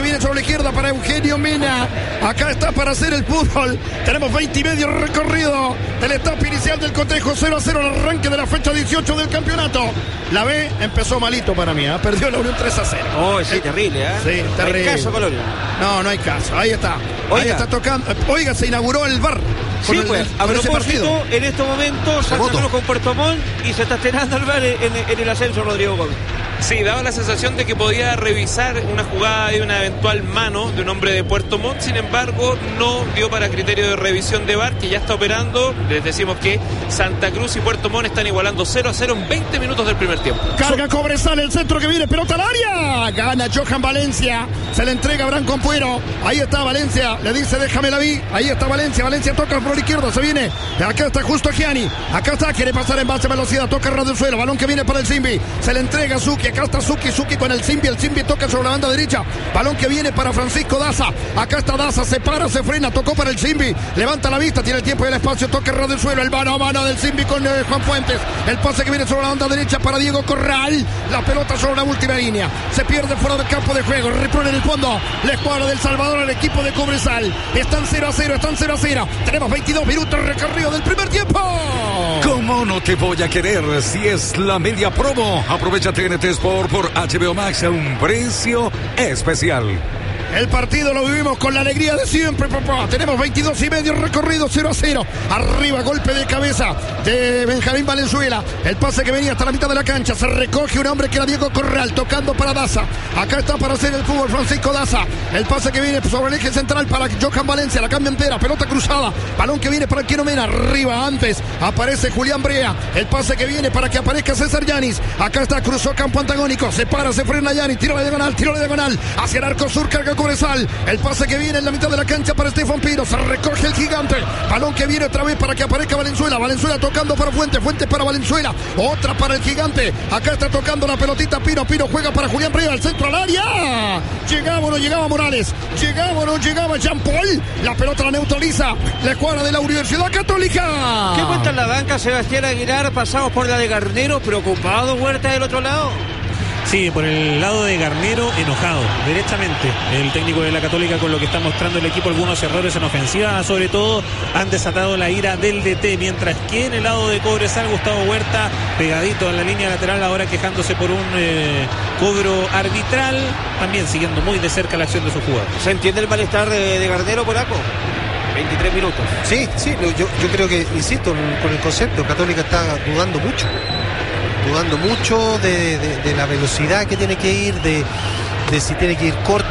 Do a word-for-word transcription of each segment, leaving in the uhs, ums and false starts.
viene sobre la izquierda para Eugenio Mena. Acá está para hacer el fútbol. Tenemos veinte y medio recorrido del etapa inicial del cotejo. Cero a cero el arranque de la fecha dieciocho del campeonato. La B empezó malito para mí, ¿eh? Perdió la Unión tres a cero. Oh, sí, eh, terrible, ¿eh? Sí, terrible. No hay caso, Colonia. No, no hay caso. Ahí está. Oiga. Ahí está tocando. Oiga, se inauguró el V A R. Sí, el, pues, a propósito, en estos momentos Santa Cruz con Puerto Montt y se está estrenando el V A R en, en el ascenso, Rodrigo Gómez. Sí, daba la sensación de que podía revisar una jugada de una eventual mano de un hombre de Puerto Montt. Sin embargo, no dio para criterio de revisión de V A R, que ya está operando. Les decimos que Santa Cruz y Puerto Montt están igualando cero a cero en veinte minutos del primer tiempo. Carga Cobresal, el centro que viene, pelota al área. Gana Johan Valencia. Se le entrega a Branco Ampuero. Ahí está Valencia. Le dice, déjame la vi. Ahí está Valencia. Valencia toca por la izquierda. Se viene. Acá está justo Gianni. Acá está. Quiere pasar en base a velocidad. Toca ras del suelo. Balón que viene para el Zimbi. Se le entrega a Zuki. Acá está Zuki. Zuki con el Zimbi. El Zimbi toca sobre la banda derecha. Balón que viene para Francisco Daza. Acá está Daza. Se para, se frena. Tocó para el Zimbi. Levanta la vista. Tiene el tiempo y el espacio. Toca ras del suelo. El mano a mano del Zimbi con eh, Juan Fuentes. El pase que viene sobre la banda derecha para Diego Corral. La pelota sobre la última línea. Se pierde fuera del campo de juego. Repone en el fondo. La escuadra del Salvador al equipo de Cobresal. Están cero a cero. Están cero a cero. Tenemos veintidós minutos recorrido del primer tiempo. ¿Cómo no te voy a querer si es la media promo? Aprovecha T N T Sport por H B O Max a un precio especial. El partido lo vivimos con la alegría de siempre, papá. Tenemos veintidós y medio recorrido, cero a cero. Arriba, golpe de cabeza de Benjamín Valenzuela. El pase que venía hasta la mitad de la cancha. Se recoge un hombre que era Diego Corral, tocando para Daza. Acá está para hacer el fútbol Francisco Daza. El pase que viene sobre el eje central para Johan Valencia. La cambia entera, pelota cruzada. Balón que viene para Quiero Mena. Arriba, antes aparece Julián Brea. El pase que viene para que aparezca César Yanis. Acá está, cruzó campo antagónico. Se para, se frena Yanis. Tiro la diagonal, tiro la diagonal. Hacia el arco sur, carga Cobresal. El pase que viene en la mitad de la cancha para Estefan Pino. Se recoge el gigante. Balón que viene otra vez para que aparezca Valenzuela. Valenzuela tocando para Fuentes. Fuentes para Valenzuela. Otra para el gigante. Acá está tocando la pelotita Pino. Pino juega para Julián Brea. Al centro al área. Llegaba o no llegaba Morales. Llegaba o no llegaba Jean Paul. La pelota la neutraliza la escuadra de la Universidad Católica. ¿Qué cuenta en la banca Sebastián Aguilar? Pasamos por la de Garnero. Preocupado Huerta del otro lado. Sí, por el lado de Garnero, enojado, derechamente. El técnico de la Católica con lo que está mostrando el equipo, algunos errores en ofensiva, sobre todo, han desatado la ira del D T. Mientras que en el lado de Cobresal, Gustavo Huerta, pegadito en la línea lateral, ahora quejándose por un eh, cobro arbitral, también siguiendo muy de cerca la acción de su jugador. ¿Se entiende el malestar de, de Garnero, Polaco? veintitrés minutos. Sí, sí, yo, yo creo que, insisto, con el concepto, Católica está dudando mucho. Dudando mucho de, de, de la velocidad que tiene que ir, de, de si tiene que ir corto.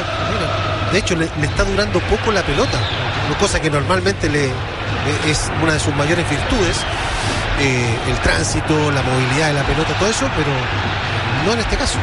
Mira, de hecho, le, le está durando poco la pelota, cosa que normalmente le, le es una de sus mayores virtudes, eh, el tránsito, la movilidad de la pelota, todo eso, pero no en este caso.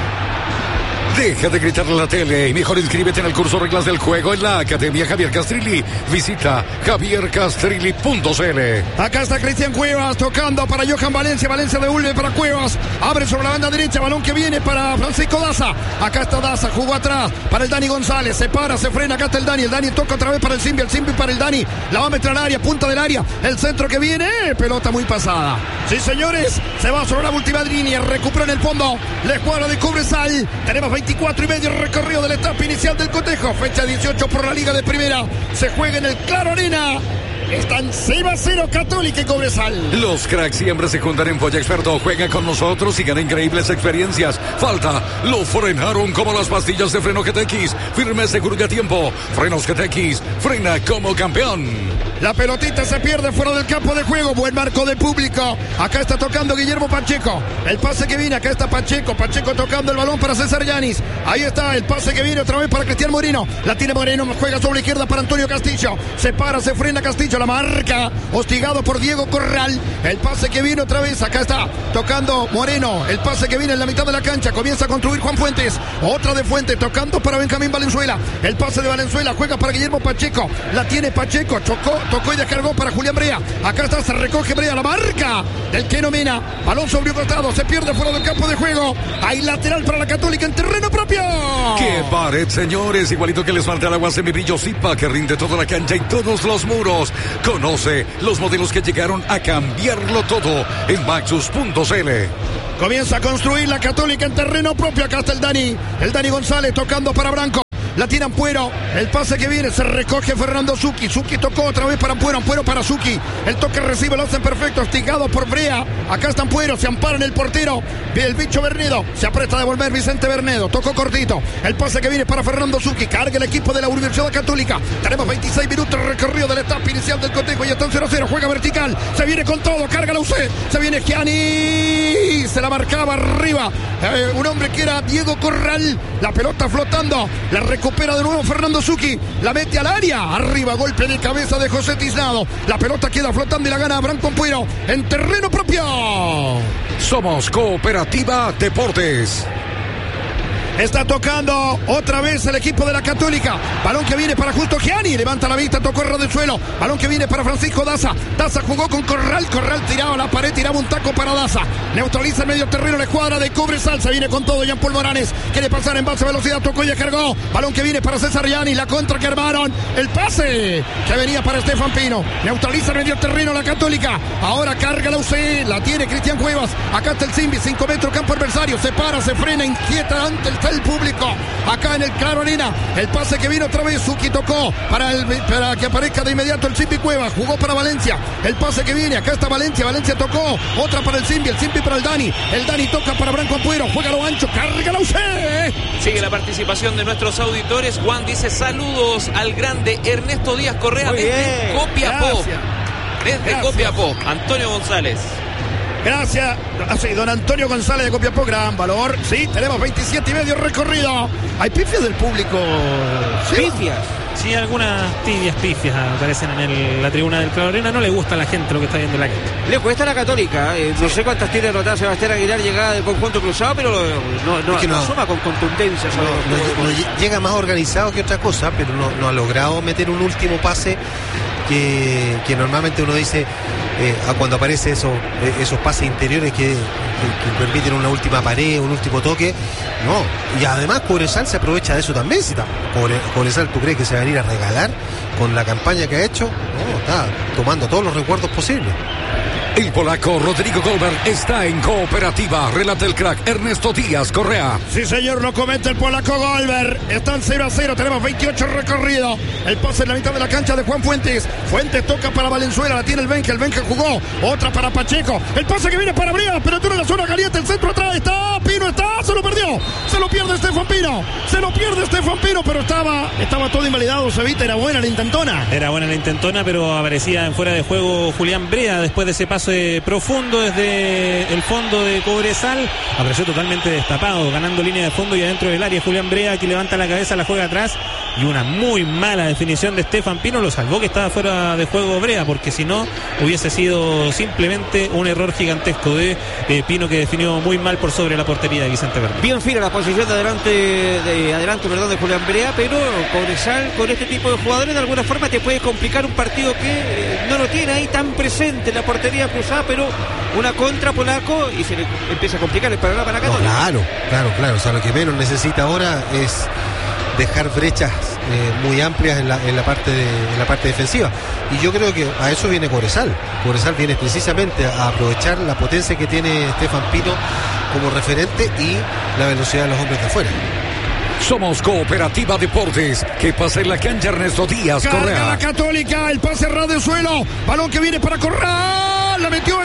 Deja de gritar en la tele y mejor inscríbete en el curso Reglas del Juego en la Academia Javier Castrilli. Visita javier castrilli punto c l. Acá está Cristian Cuevas tocando para Johan Valencia. Valencia devuelve para Cuevas. Abre sobre la banda derecha. Balón que viene para Francisco Daza. Acá está Daza. Jugó atrás para el Dani González. Se para, se frena. Acá está el Dani. El Dani toca otra vez para el Zimbi. El Zimbi para el Dani. La va a meter al área. Punta del área. El centro que viene. Pelota muy pasada. Sí, señores. Se va sobre la última línea. Recupera en el fondo la escuadra de Cobresal. Tenemos veinticuatro y medio recorrido de la etapa inicial del cotejo. Fecha dieciocho por la Liga de Primera. Se juega en el Claro Arena. Están cero a cero Católica y Cobresal. Los cracks siempre se juntan en Polla Experto. Juega con nosotros y gana increíbles experiencias. Falta, lo frenaron como las pastillas de freno G T X. Firme, seguro y a tiempo. Frenos G T X, frena como campeón. La pelotita se pierde fuera del campo de juego. Buen marco de público. Acá está tocando Guillermo Pacheco. El pase que viene, acá está Pacheco. Pacheco tocando el balón para César Yanis. Ahí está el pase que viene otra vez para Cristian Moreno. La tiene Moreno, juega sobre la izquierda para Antonio Castillo. Se para, se frena Castillo. La marca, hostigado por Diego Corral. El pase que viene otra vez, acá está tocando Moreno. El pase que viene en la mitad de la cancha. Comienza a construir Juan Fuentes. Otra de Fuentes, tocando para Benjamín Valenzuela. El pase de Valenzuela, juega para Guillermo Pacheco. La tiene Pacheco, chocó, tocó y descargó para Julián Brea. Acá está, se recoge Brea, la marca del Keno Mena. Balón sobre un costado, se pierde fuera del campo de juego. Hay lateral para la Católica en terreno propio. ¡Qué pared, señores! Igualito que les falta el agua semibrillo Zipa, que rinde toda la cancha y todos los muros. Conoce los modelos que llegaron a cambiarlo todo en maxus punto c l. Comienza a construir la Católica en terreno propio. Acá está el Dani. El Dani González tocando para Branco. La tiene Ampuero. El pase que viene, se recoge Fernando Zucchi. Zucchi tocó otra vez para Ampuero. Ampuero para Zucchi. El toque recibe, lo hacen perfecto. Hostigado por Brea. Acá está Ampuero. Se ampara en el portero. El bicho Bernedo. Se aprieta a devolver Vicente Bernedo. Tocó cortito. El pase que viene para Fernando Zucchi. Carga el equipo de la Universidad Católica. Tenemos veintiséis minutos recorrido de la etapa inicial del cotejo. Y está en cero a cero. Juega vertical. Se viene con todo. Carga la U C. Se viene Gianni. Se la marcaba arriba. Eh, un hombre que era Diego Corral. La pelota flotando. La recupera de nuevo Fernando Zucchi. La mete al área. Arriba. Golpe de cabeza de José Tiznado. La pelota queda flotando y la gana Branco Ampuero en terreno propio. Somos Cooperativa Deportes. Está tocando otra vez el equipo de la Católica. Balón que viene para Justo Gianni. Levanta la vista, tocó ras del suelo. Balón que viene para Francisco Daza. Daza jugó con Corral. Corral tiraba a la pared, tiraba un taco para Daza. Neutraliza el medio terreno, la escuadra de Cobresal. Se viene con todo Jean Paul Moranes. Quiere pasar en base a velocidad. Tocó y cargó. Balón que viene para César Gianni. La contra que armaron. El pase que venía para Estefan Pino. Neutraliza el medio terreno la Católica. Ahora carga la U C. La tiene Cristian Cuevas. Acá está el Simbi. cinco metros campo adversario. Se para, se frena, inquieta ante el el público acá en el Claro Arena. El pase que vino otra vez, Zucchi tocó para, el, para que aparezca de inmediato el Simbi Cueva, jugó para Valencia. El pase que viene, acá está Valencia, Valencia tocó, otra para el Simbi, el Simbi para el Dani, el Dani toca para Branco Ampuero, juega lo ancho, carga la U C. Sigue la participación de nuestros auditores. Juan dice saludos al grande Ernesto Díaz Correa Muy desde bien. Copiapó. Gracias. Desde Gracias. Copiapó, Antonio González. Gracias, ah, sí, don Antonio González de Copiapó, gran valor. Sí, tenemos veintisiete y medio recorrido. Hay pifias del público. ¿Sí? Pifias. Sí, algunas tibias pifias aparecen en el- la tribuna del Claro Arena. No le gusta a la gente lo que está viendo la gente. Le cuesta la Católica. eh, no sé cuántas tiene anotadas Sebastián Aguilar llegada del conjunto cruzado, pero no, no, Es que no no- asoma con contundencia. sobre No, todo. no- no lle- llega más organizado que otra cosa, pero no, no ha logrado meter un último pase que, que normalmente uno dice eh, a cuando aparece eso, eh, esos pases interiores que, que- que permiten una última pared, un último toque. No, y además Cobresal se aprovecha de eso también. Si tam- Cobre- Cobresal, ¿tú crees que se va a venir a regalar con la campaña que ha hecho? No, está tomando todos los recuerdos posibles. El polaco Rodrigo Goldberg está en Cooperativa. Relata el crack Ernesto Díaz Correa. Sí, señor, lo comenta el polaco Goldberg. Están cero a cero, tenemos veintiocho recorridos. El pase en la mitad de la cancha de Juan Fuentes. Fuentes toca para Valenzuela, la tiene el Benja. El Benja jugó, otra para Pacheco. El pase que viene para Brea, pero tú en la zona caliente, el centro atrás está. Pino está, se lo perdió. Se lo pierde Estefan Pino. Se lo pierde Estefan Pino, pero estaba, estaba todo invalidado. Cevita era buena la intentona. Era buena la intentona, pero aparecía en fuera de juego Julián Brea después de ese pase profundo desde el fondo de Cobresal. Apareció totalmente destapado, ganando línea de fondo y adentro del área. Julián Brea, que levanta la cabeza, la juega atrás, y una muy mala definición de Estefan Pino lo salvó que estaba fuera de juego Brea, porque si no hubiese sido simplemente un error gigantesco de eh, Pino, que definió muy mal por sobre la portería de Vicente Verde. Bien fina la posición de adelante de adelanto, perdón, de Julián Brea, pero Cobresal con este tipo de jugadores de alguna forma te puede complicar un partido que eh, no lo tiene ahí tan presente en la portería cruzada, pero una contra polaco y se le empieza a complicar el panorama para No, Católica. claro, claro, claro. O sea, lo que menos necesita ahora es dejar brechas eh, muy amplias en la, en la parte de, en la parte defensiva. Y yo creo que a eso viene Cobresal. Cobresal viene precisamente a aprovechar la potencia que tiene Estefan Pino como referente y la velocidad de los hombres de afuera. Somos Cooperativa Deportes. Que pasa en la cancha Ernesto Díaz Carga Correa. la Católica, el pase ras del suelo. Balón que viene para Corral. La metió,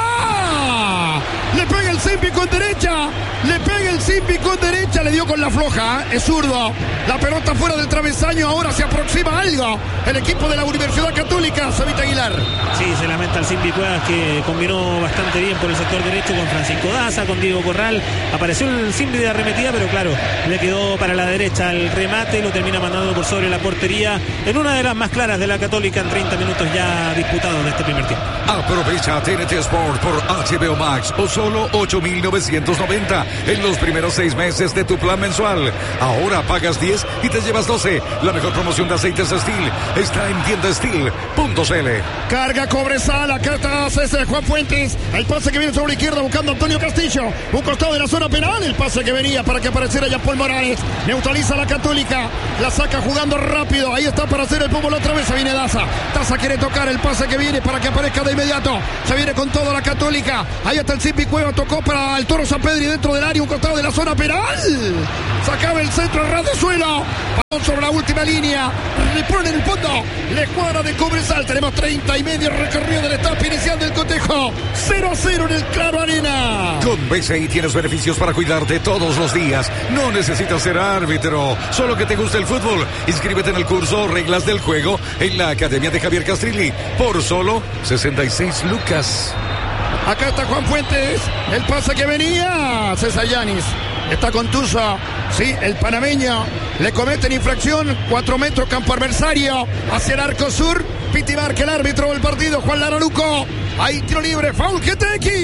está. Le pega el Simpi con derecha. Le pega el Simpi con derecha. Le dio con la floja. ¿eh? Es zurdo. La pelota fuera del travesaño. Ahora se aproxima algo. El equipo de la Universidad Católica. Cevita Aguilar. Sí, se lamenta el Simbi Cuevas, que combinó bastante bien por el sector derecho con Francisco Daza, con Diego Corral. Apareció el Simbi de arremetida, pero claro, le quedó para la derecha el remate y lo termina mandando por sobre la portería en una de las más claras de la Católica en treinta minutos ya disputados de este primer tiempo. Aprovecha T N T Sport por H B O Max o solo ocho mil novecientos noventa en los primeros seis meses de tu plan mensual. Ahora pagas diez y te llevas doce. La mejor promoción de aceites Steel está en tienda steel punto c l. Carga Cobresal, acá está César Juan Fuentes, el pase que viene sobre la izquierda buscando a Antonio Castillo, un costado de la zona penal, el pase que venía para que apareciera Jean Paul Morales, neutraliza la Católica, la saca jugando rápido, ahí está para hacer el fútbol otra vez, se viene Daza, Daza quiere tocar el pase que viene para que aparezca de inmediato, se viene con todo la Católica, ahí está el Simpi Cueva, tocó para el Toro San Pedro y dentro del área, un costado de la zona penal, sacaba el centro a ras de suelo, balón sobre la última línea. Le ponen el fondo. La escuadra de Cobresal. Tenemos treinta y medio recorrido de la etapa inicial del cotejo. cero a cero en el Claro Arena. Con B C I tienes beneficios para cuidarte todos los días. No necesitas ser árbitro, solo que te guste el fútbol. Inscríbete en el curso Reglas del Juego en la Academia de Javier Castrilli por solo sesenta y seis lucas. Acá está Juan Fuentes. El pase que venía. César Yanis. Está contuso. Sí, el panameño. Le cometen infracción. Cuatro metros campo adversario. Hacia el arco sur. Piti marca el árbitro del partido. Juan Laraluco. Hay tiro libre. Foul G T X.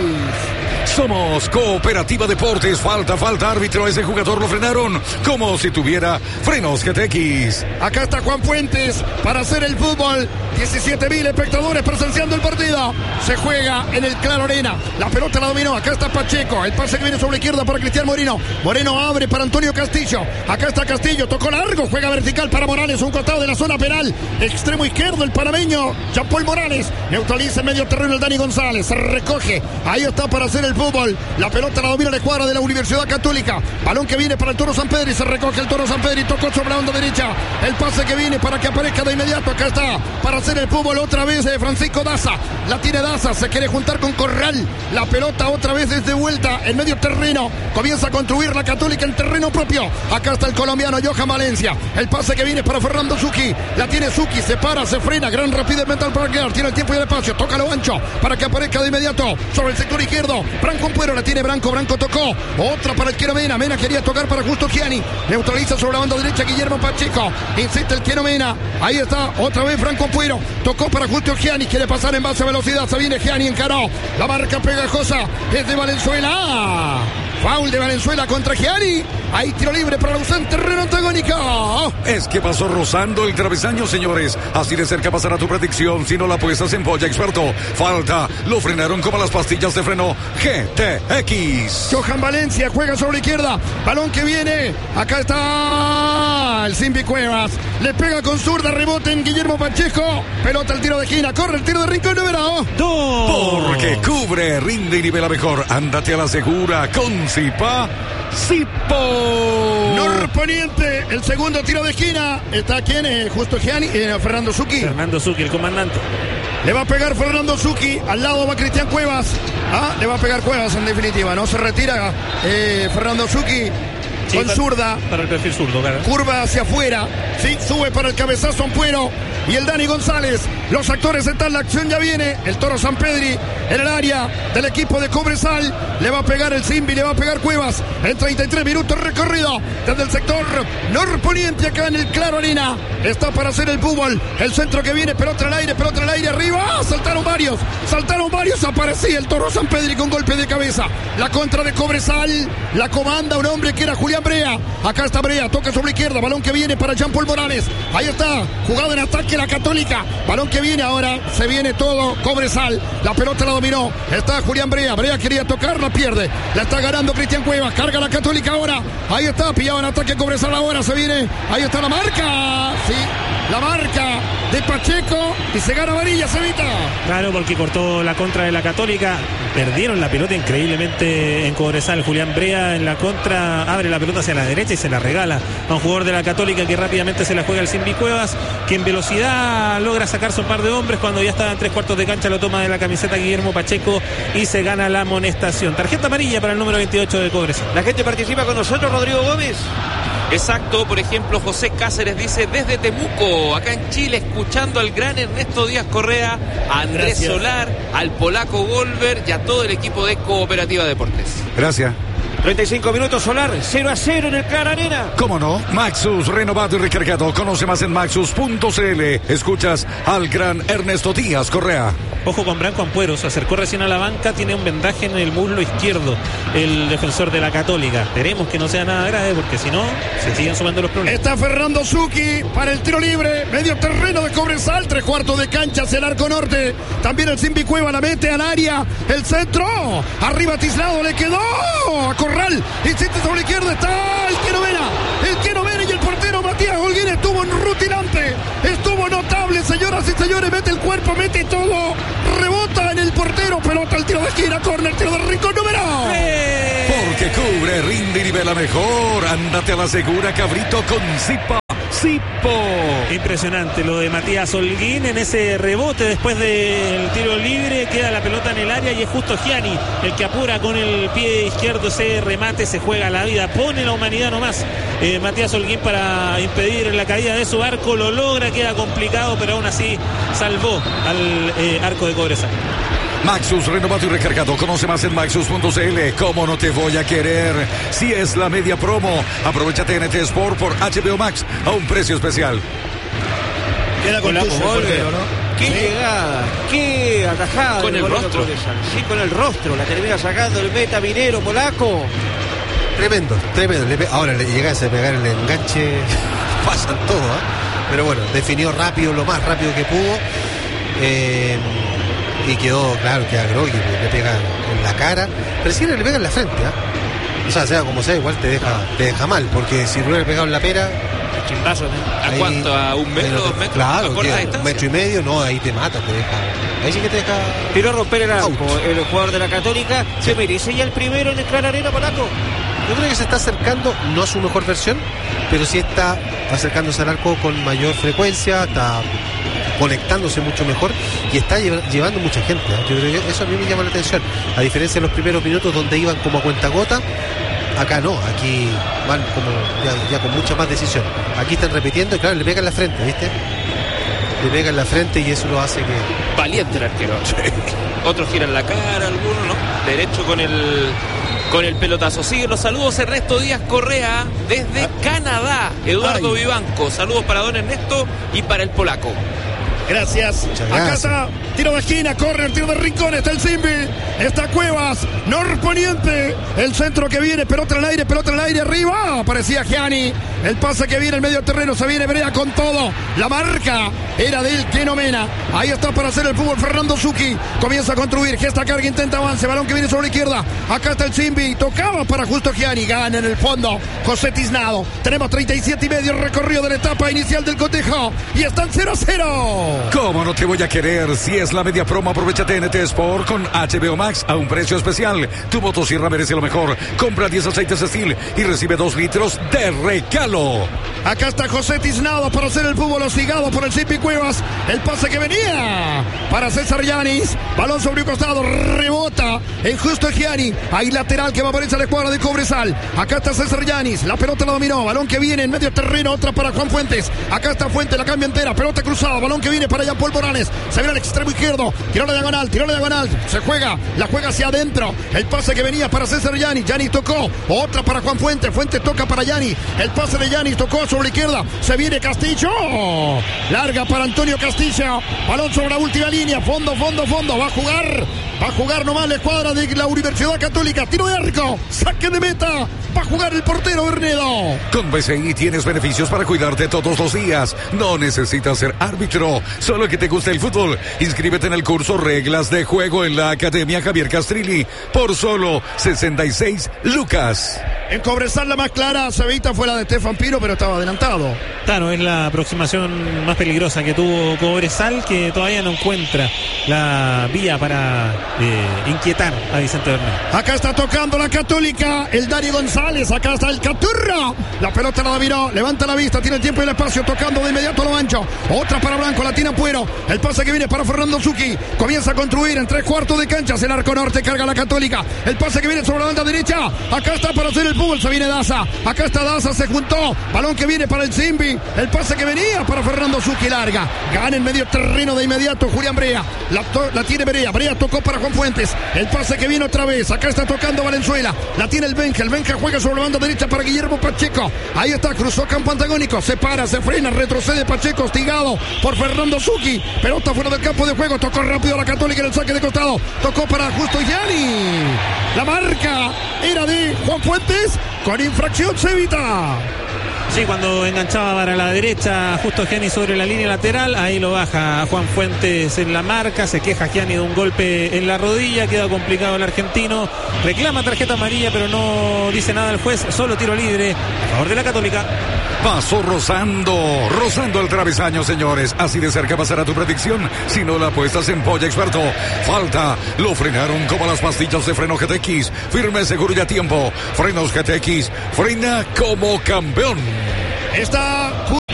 Somos Cooperativa Deportes. Falta, falta, árbitro. Ese jugador lo frenaron como si tuviera frenos G T X. Acá está Juan Fuentes para hacer el fútbol. diecisiete mil espectadores presenciando el partido. Se juega en el Claro Arena. La pelota la dominó. Acá está Pacheco. El pase que viene sobre la izquierda para Cristian Moreno. Moreno abre para Antonio Castillo. Acá está Castillo. Tocó largo. Juega vertical para Morales. Un costado de la zona penal. Extremo izquierdo el panameño. Jean Paul Morales. Neutraliza en medio terreno el Dani González. Se recoge. Ahí está para hacer el fútbol. La pelota la domina la escuadra de la Universidad Católica. Balón que viene para el Toro San Pedro y se recoge el Toro San Pedro y tocó sobre la onda derecha. El pase que viene para que aparezca de inmediato. Acá está para hacer el fútbol otra vez de Francisco Daza. La tiene Daza. Se quiere juntar con Corral. La pelota otra vez desde vuelta en medio terreno. Comienza a construir la Católica en terreno propio. Acá está el colombiano Johan Valencia. El pase que viene para Fernando Zucchi. La tiene Zucchi. Se para, se frena. Gran rapidez mental para quedar. Tiene el tiempo y el espacio. Toca lo ancho para que aparezca de inmediato sobre el sector izquierdo. Branco Puero la tiene Branco. Branco tocó. Otra para el Quiero Mena. Mena quería tocar para Justo Gianni. Neutraliza sobre la banda derecha Guillermo Pacheco. Insiste el Quiero Mena. Ahí está. Otra vez Franco Puero. Tocó para Justo Gianni. Quiere pasar en base a velocidad. Se viene Gianni. Encaró. La marca pegajosa es de Valenzuela. Foul de Valenzuela contra Gianni. Hay tiro libre para la U C en terreno antagónico. Es que pasó rozando el travesaño, señores. Así de cerca pasará tu predicción si no la apuestas en Polla Experto. Falta. Lo frenaron como las pastillas de freno G T X. Johan Valencia juega sobre la izquierda. Balón que viene. Acá está el Simbi Cuevas. Le pega con zurda. Rebote en Guillermo Pacheco. Pelota el tiro de esquina. Corre el tiro de rincón número dos. Porque cubre, rinde y nivela mejor. Ándate a la segura con Zipa Zipo. Norponiente, el segundo tiro de esquina. Está quien, eh, Justo Gianni, eh, Fernando Zucchi. Fernando Zucchi, el comandante. Le va a pegar Fernando Zucchi. Al lado va Cristian Cuevas. Ah, le va a pegar Cuevas en definitiva. No se retira eh, Fernando Zucchi. Sí, con zurda. Para el perfil zurdo, claro. Curva hacia afuera. Sí, sube para el cabezazo Ampuero. Y el Dani González. Los actores están, la acción ya viene. El Toro San Pedri en el área del equipo de Cobresal. Le va a pegar el Simbi, le va a pegar Cuevas. En treinta y tres minutos recorrido desde el sector norponiente acá en el Claro Arena. Está para hacer el fútbol. El centro que viene, pelota al aire, pelota al aire arriba. Saltaron varios, saltaron varios. Aparecía el Toro San Pedri con golpe de cabeza. La contra de Cobresal. La comanda un hombre que era Julián Brea. Acá está Brea, toca sobre la izquierda. Balón que viene para Jean Paul Morales. Ahí está, jugado en ataque la Católica. Balón que viene ahora, se viene todo Cobresal. La pelota la dominó. Está Julián Brea. Brea quería tocar, la pierde. La está ganando Cristian Cuevas. Carga la Católica ahora. Ahí está, pillado en ataque Cobresal ahora. Se viene. Ahí está la marca. Sí, la marca de Pacheco. Y se gana varilla, se evita. Claro, porque cortó la contra de la Católica. Perdieron la pelota increíblemente en Cobresal. Julián Brea en la contra abre la pelota hacia la derecha y se la regala a un jugador de la Católica que rápidamente se la juega el Simbi Cuevas, que en velocidad logra sacarse un par de hombres. Cuando ya estaba en tres cuartos de cancha lo toma de la camiseta Guillermo Pacheco y se gana la amonestación. Tarjeta amarilla para el número veintiocho de Cobresal. La gente participa con nosotros, Rodrigo Gómez. Exacto, por ejemplo, José Cáceres dice desde Temuco, acá en Chile, escuchando al gran Ernesto Díaz Correa, a Andrés Gracias. Solar, al polaco Golver y a todo el equipo de Cooperativa Deportes. Gracias. treinta y cinco minutos, Solar, cero a cero en el Claro Arena. ¿Cómo no? Maxus, renovado y recargado. Conoce más en maxus punto c l. Escuchas al gran Ernesto Díaz Correa. Ojo con Branco Ampuero, se acercó recién a la banca, tiene un vendaje en el muslo izquierdo, el defensor de la Católica. Esperemos que no sea nada grave, porque si no, se siguen sumando los problemas. Está Fernando Zucchi para el tiro libre, medio terreno de Cobresal, tres cuartos de cancha hacia el arco norte. También el Simbi Cueva la mete al área, el centro, arriba Tislado, le quedó a Corral, insiste sobre la izquierda, está el Quiero Mena, el Quiero Mena y el portero Matías Holguín estuvo rutilante, estuvo notable, señoras y señores, mete el cuerpo, mete todo. Rebota en el portero, pelota al tiro de esquina, córner, tiro de rincón número. Porque cubre, rinde y nivela mejor. Ándate a la segura, cabrito, con Zipa Sipo. Impresionante lo de Matías Holguín en ese rebote después del tiro libre. Queda la pelota en el área y es justo Gianni el que apura con el pie izquierdo ese remate. Se juega la vida, pone la humanidad nomás. Eh, Matías Holguín para impedir la caída de su arco. Lo logra, queda complicado, pero aún así salvó al eh, arco de Cobresal. Maxus, renovado y recargado. Conoce más en maxus punto c l. ¿Cómo no te voy a querer? Si es la media promo, aprovecha T N T Sport por H B O Max a un precio especial. Queda con tu portero, ¿no? Qué Sí. llegada, qué atajada. Con el golero rostro. Cobresal. Sí, con el rostro. La termina sacando el meta minero polaco. Tremendo, tremendo. Le pe- Ahora le llegase a pegar el enganche, pasan todo, ¿eh? Pero bueno, definió rápido, lo más rápido que pudo. Eh, y quedó, claro, queda groggy, le pega en la cara. Pero si le pega en la frente, ¿eh? O sea, sea como sea, igual te deja, te deja mal, porque si le hubiera pegado en la pera. Chimbazo, ¿no? ¿A ahí- cuánto? ¿A un metro, ahí no te- dos metros? Claro, ¿A corta queda un distancia? metro y medio, no, ahí te mata, te deja. Ahí sí que te deja. Tiró a romper el arco. Out. El jugador de la Católica se merece ya el primero en entrar a arena polaco. Yo creo que se está acercando, no a su mejor versión, pero sí está acercándose al arco con mayor frecuencia, está conectándose mucho mejor y está lleva- llevando mucha gente, ¿eh? Yo creo que eso a mí me llama la atención. A diferencia de los primeros minutos donde iban como a cuentagota, acá no, aquí van como ya, ya con mucha más decisión. Aquí están repitiendo y claro, le pega en la frente, ¿viste? Le pega en la frente y eso lo hace que... Valiente el arquero. Otros giran la cara, algunos, ¿no? Derecho con el con el pelotazo. Siguen los saludos Ernesto Díaz Correa desde Canadá. Eduardo Ay. Vivanco. Saludos para don Ernesto y para el polaco. Gracias. Muchas Acá gracias. está, tiro de esquina, corre el tiro de rincón, está el Simbi, está Cuevas, norponiente, el centro que viene, pelota en el aire, pelota en el aire, arriba, aparecía Gianni, el pase que viene, el medio terreno, se viene Brea con todo, la marca era del Kenomena, ahí está para hacer el fútbol Fernando Zucchi, comienza a construir, gesta carga, intenta avance, balón que viene sobre la izquierda, acá está el Simbi, tocaba para justo Gianni, gana en el fondo, José Tiznado, tenemos treinta y siete y medio recorrido de la etapa inicial del cotejo, y están cero a cero. ¿Cómo no te voy a querer? Si es la media promo, aprovecha T N T Sport con H B O Max a un precio especial. Tu motosierra merece lo mejor. Compra diez aceites Steel y recibe dos litros de regalo. Acá está José Tiznado para hacer el fútbol hostigado por el Simbi Cuevas. El pase que venía para César Yanis. Balón sobre un costado, rebota en justo Gianni. Hay lateral que va a aparecer a la escuadra de Cobresal. Acá está César Yanis. La pelota la dominó. Balón que viene en medio terreno. Otra para Juan Fuentes. Acá está Fuentes, la cambia entera. Pelota cruzada. Balón que viene para allá Paul Morales. Se viene al extremo izquierdo. Tiró la diagonal. Tiró la diagonal. Se juega. La juega hacia adentro. El pase que venía para César Yanis. Yanis tocó. Otra para Juan Fuentes. Fuentes toca para Yanis. El pase de Yanis tocó sobre la izquierda. Se viene Castillo. Larga para Antonio Castillo. Balón sobre la última línea. Fondo, fondo, fondo. Va a jugar. Va a jugar nomás la escuadra de la Universidad Católica. Tiro de arco. Saque de meta. Va a jugar el portero Bernedo. Con B C I tienes beneficios para cuidarte todos los días. No necesitas ser árbitro, solo que te guste el fútbol. Inscríbete en el curso Reglas de Juego en la Academia Javier Castrilli por solo sesenta y seis lucas. En Cobresal la más clara. Cevita fue la de Estefan Pino, pero estaba adelantado. Claro, es la aproximación más peligrosa que tuvo Cobresal, que todavía no encuentra la vía para eh, inquietar a Vicente Bernedo. Acá está tocando la Católica, el Dani González, acá está el Caturra, la pelota la dominó, levanta la vista, tiene el tiempo y el espacio, tocando de inmediato a lo ancho, otra para Blanco, la tiene Puero, el pase que viene para Fernando Zucchi, comienza a construir en tres cuartos de canchas, el arco norte carga la Católica, el pase que viene sobre la banda derecha, acá está para hacer el fútbol, se viene Daza, acá está Daza, se juntó, balón que viene para el Simbi, el pase que venía para Fernando Zucchi, larga, gana en medio terreno de inmediato Julián Brea, la, to- la tiene Brea, Brea tocó para Juan Fuentes, el pase que viene otra vez, acá está tocando Valenzuela, la tiene el Benja, el Benja juega sobre la banda derecha para Guillermo Pacheco, ahí está, cruzó campo antagónico, se para, se frena, retrocede Pacheco, hostigado por Fernando Zucchi, pelota fuera del campo de juego, tocó rápido a la Católica en el saque de costado, tocó para Justo Gianni, la marca era de Juan Fuentes, con infracción Cevita. Sí, cuando enganchaba para la derecha, justo Gianni sobre la línea lateral, ahí lo baja Juan Fuentes en la marca, se queja Gianni de un golpe en la rodilla, queda complicado el argentino, reclama tarjeta amarilla, pero no dice nada el juez, solo tiro libre a favor de la Católica. Pasó rozando, rozando el travesaño, señores. Así de cerca pasará tu predicción si no la apuestas en Polla Experto. Falta, lo frenaron como las pastillas de freno G T X. Firme, seguro y a tiempo. Frenos G T X, frena como campeón. Está justo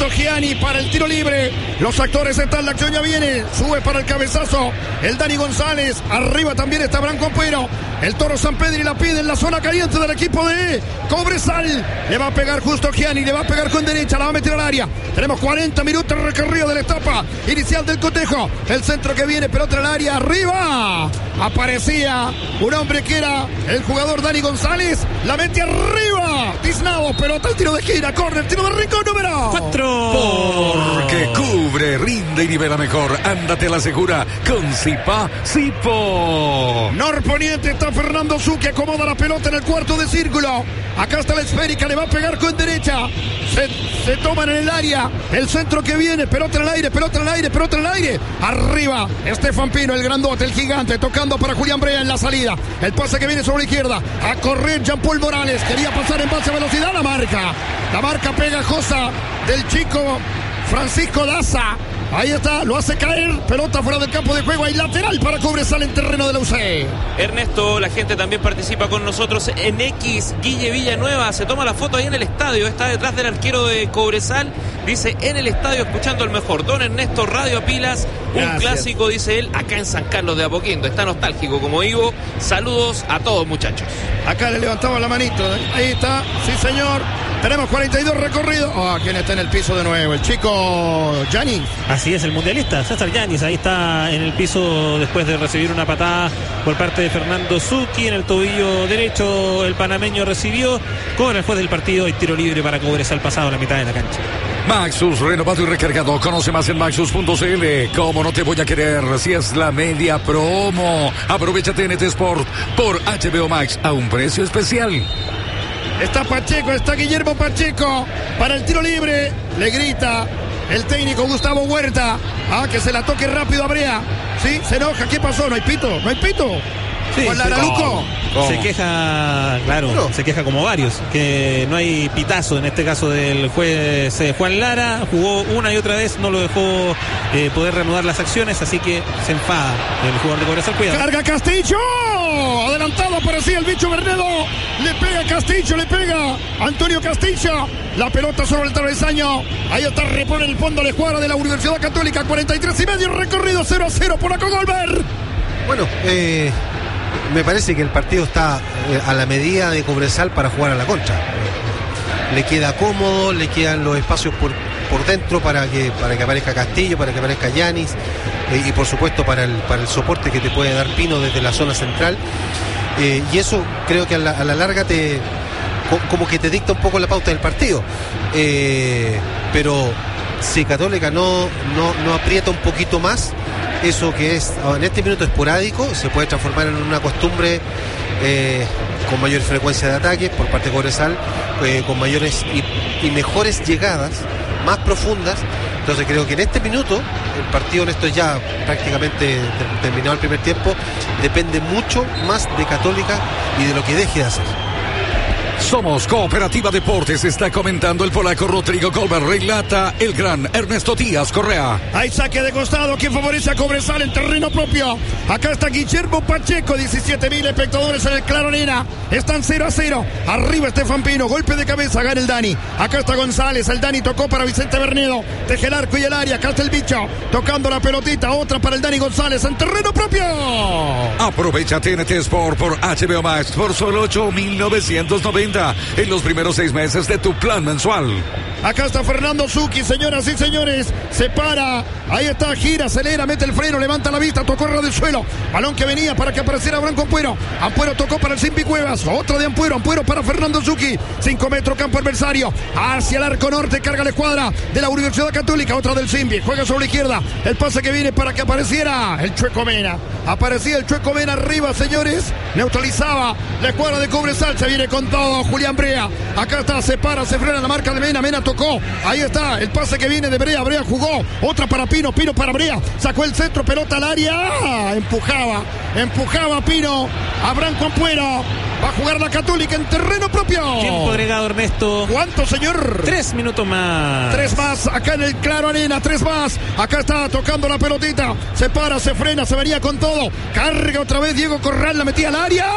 justo Gianni para el tiro libre. Los actores están, la acción ya viene. Sube para el cabezazo el Dani González. Arriba también está Branco Ampuero. El Toro San Pedro y la pide en la zona caliente del equipo de Cobresal. Le va a pegar justo Gianni, le va a pegar con derecha, la va a meter al área. Tenemos cuarenta minutos de recorrido de la etapa inicial del cotejo. El centro que viene, pelota al área, arriba. Aparecía un hombre que era el jugador Dani González. La mete arriba. Tiznado, pelota al tiro de esquina, córner, tiro de rincón número cuatro. Porque cubre, rinde y nivela mejor. Ándate a la segura con Zipa Zipo. Norponiente está Fernando Zucchi, acomoda la pelota en el cuarto de círculo. Acá está la esférica, le va a pegar con derecha. Se, se toman en el área. El centro que viene, pelota en el aire, pelota en el aire, pelota en el aire. Arriba, Estefan Pino, el grandote, el gigante, tocando para Julián Brea en la salida. El pase que viene sobre la izquierda. A correr Jean-Paul Morales. Quería pasar en base a velocidad. La marca. La marca pegajosa del chico Francisco Daza. Ahí está, lo hace caer, pelota fuera del campo de juego, hay lateral para Cobresal en terreno de la U C. Ernesto, la gente también participa con nosotros en X. Guille Villanueva se toma la foto ahí en el estadio, está detrás del arquero de Cobresal, dice en el estadio escuchando el mejor. Don Ernesto, Radio Pilas, un Gracias. Clásico, dice él, acá en San Carlos de Apoquindo, está nostálgico como Ivo. Saludos a todos, muchachos. Acá le levantamos la manito, ahí está, sí señor. Tenemos cuarenta y dos recorridos. Oh, ¿quién está en el piso de nuevo? El chico Yanis. Así es, el mundialista, César Yanis. Ahí está en el piso después de recibir una patada por parte de Fernando Zucchi. En el tobillo derecho el panameño recibió. Con el juez del partido y tiro libre para Cobresal pasado la mitad de la cancha. Maxus, renovado y recargado. Conoce más en maxus punto c l. ¿Cómo no te voy a querer si es la media promo? Aprovecha T N T Sport por H B O Max a un precio especial. Está Pacheco, está Guillermo Pacheco para el tiro libre. Le grita el técnico Gustavo Huerta. Ah, que se la toque rápido a Brea. Sí, se enoja. ¿Qué pasó? ¿No hay pito? ¿No hay pito? Sí, Juan Laraluco. Se queja, claro, no. se queja como varios, que no hay pitazo en este caso del juez eh, Juan Lara. Jugó una y otra vez, no lo dejó eh, poder reanudar las acciones, así que se enfada el jugador de Cobresal. Cuidado. Carga Castillo. Adelantado aparecía el bicho Bernedo. Le pega Castillo, le pega Antonio Castillo. La pelota sobre el travesaño. Ahí está, repone el fondo la escuadra de la Universidad Católica. cuarenta y tres y medio, recorrido cero a cero por Acogolver. Bueno, eh... me parece que el partido está eh, a la medida de Cobresal para jugar a la contra. Le queda cómodo, le quedan los espacios por, por dentro para que, para que aparezca Castillo, para que aparezca Yanis eh, y por supuesto para el, para el soporte que te puede dar Pino desde la zona central. Eh, y eso creo que a la, a la larga te co, como que te dicta un poco la pauta del partido. Eh, pero si Católica no, no, no aprieta un poquito más, eso que es en este minuto esporádico se puede transformar en una costumbre eh, con mayor frecuencia de ataques por parte de Cobresal, eh, con mayores y, y mejores llegadas, más profundas. Entonces creo que en este minuto el partido, en esto ya prácticamente terminado el primer tiempo, depende mucho más de Católica y de lo que deje de hacer. Somos Cooperativa Deportes, está comentando el polaco Rodrigo Colbert, relata el gran Ernesto Díaz Correa. Hay saque de costado, quien favorece a Cobresal en terreno propio. Acá está Guillermo Pacheco, diecisiete mil espectadores en el Claro Arena. Están cero a cero. Arriba Estefan Pino, golpe de cabeza, gana el Dani. Acá está González, el Dani tocó para Vicente Bernedo. Teje el arco y el área, acá está el bicho, tocando la pelotita, otra para el Dani González en terreno propio. Aprovecha T N T Sport por H B O Max por solo ocho mil novecientos noventa en los primeros seis meses de tu plan mensual. Acá está Fernando Zucchi, señoras y señores. Se para, ahí está, gira, acelera, mete el freno, levanta la vista, tocó ras del suelo. Balón que venía para que apareciera Branco Ampuero. Ampuero tocó para el Simpi Cuevas. Otra de Ampuero, Ampuero para Fernando Zucchi. Cinco metros, campo adversario. Hacia el arco norte, carga la escuadra de la Universidad Católica. Otra del Simpi, juega sobre la izquierda. El pase que viene para que apareciera el Chueco Mena. Aparecía el Chueco Mena arriba, señores. Neutralizaba la escuadra de Cobresal. Se viene con todo Julián Brea. Acá está, se para, se frena la marca de Mena. Mena tocó. Ahí está el pase que viene de Brea. Brea jugó. Otra para Pino. Pino para Brea. Sacó el centro, pelota al área. Empujaba. Empujaba Pino a Branco Ampuero. Va a jugar la Católica en terreno propio. Tiempo agregado, Ernesto. ¿Cuánto, señor? Tres minutos más. Tres más acá en el Claro Arena. Tres más. Acá está tocando la pelotita. Se para, se frena, se venía con todo. Carga otra vez Diego Corral. La metía al área.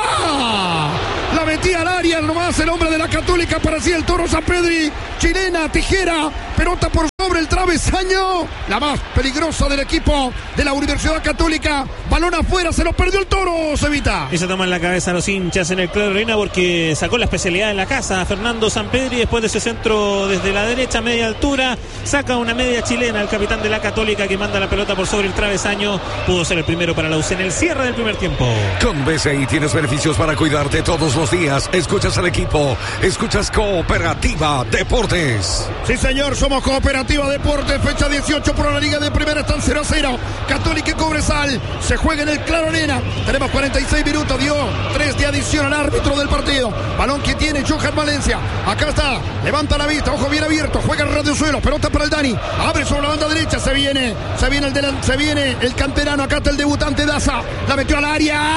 La metía al área. Nomás el hombre de la Católica. Parecía el Toro San Pedri. Chilena, tijera. Pelota por sobre travesaño, la más peligrosa del equipo de la Universidad Católica. Balón afuera, se lo perdió el Toro, Cevita. Y se toman la cabeza los hinchas en el Claro Arena porque sacó la especialidad en la casa Fernando Sampedri después de ese centro desde la derecha, media altura, saca una media chilena el capitán de la Católica que manda la pelota por sobre el travesaño. Pudo ser el primero para la U C en el cierre del primer tiempo. Con B C I tienes beneficios para cuidarte todos los días. Escuchas al equipo, escuchas Cooperativa Deportes. Sí, señor, somos Cooperativa Deportes. Fecha dieciocho por la Liga de Primera, están cero a cero. Católica y Cobresal se juega en el Claro Arena. Tenemos cuarenta y seis minutos, dio tres de adición al árbitro del partido. Balón que tiene Johan Valencia. Acá está, levanta la vista, ojo bien abierto, juega el radio suelo, pelota para el Dani, abre sobre la banda derecha, se viene, se viene el delan- se viene el canterano, acá está el debutante Daza, la metió al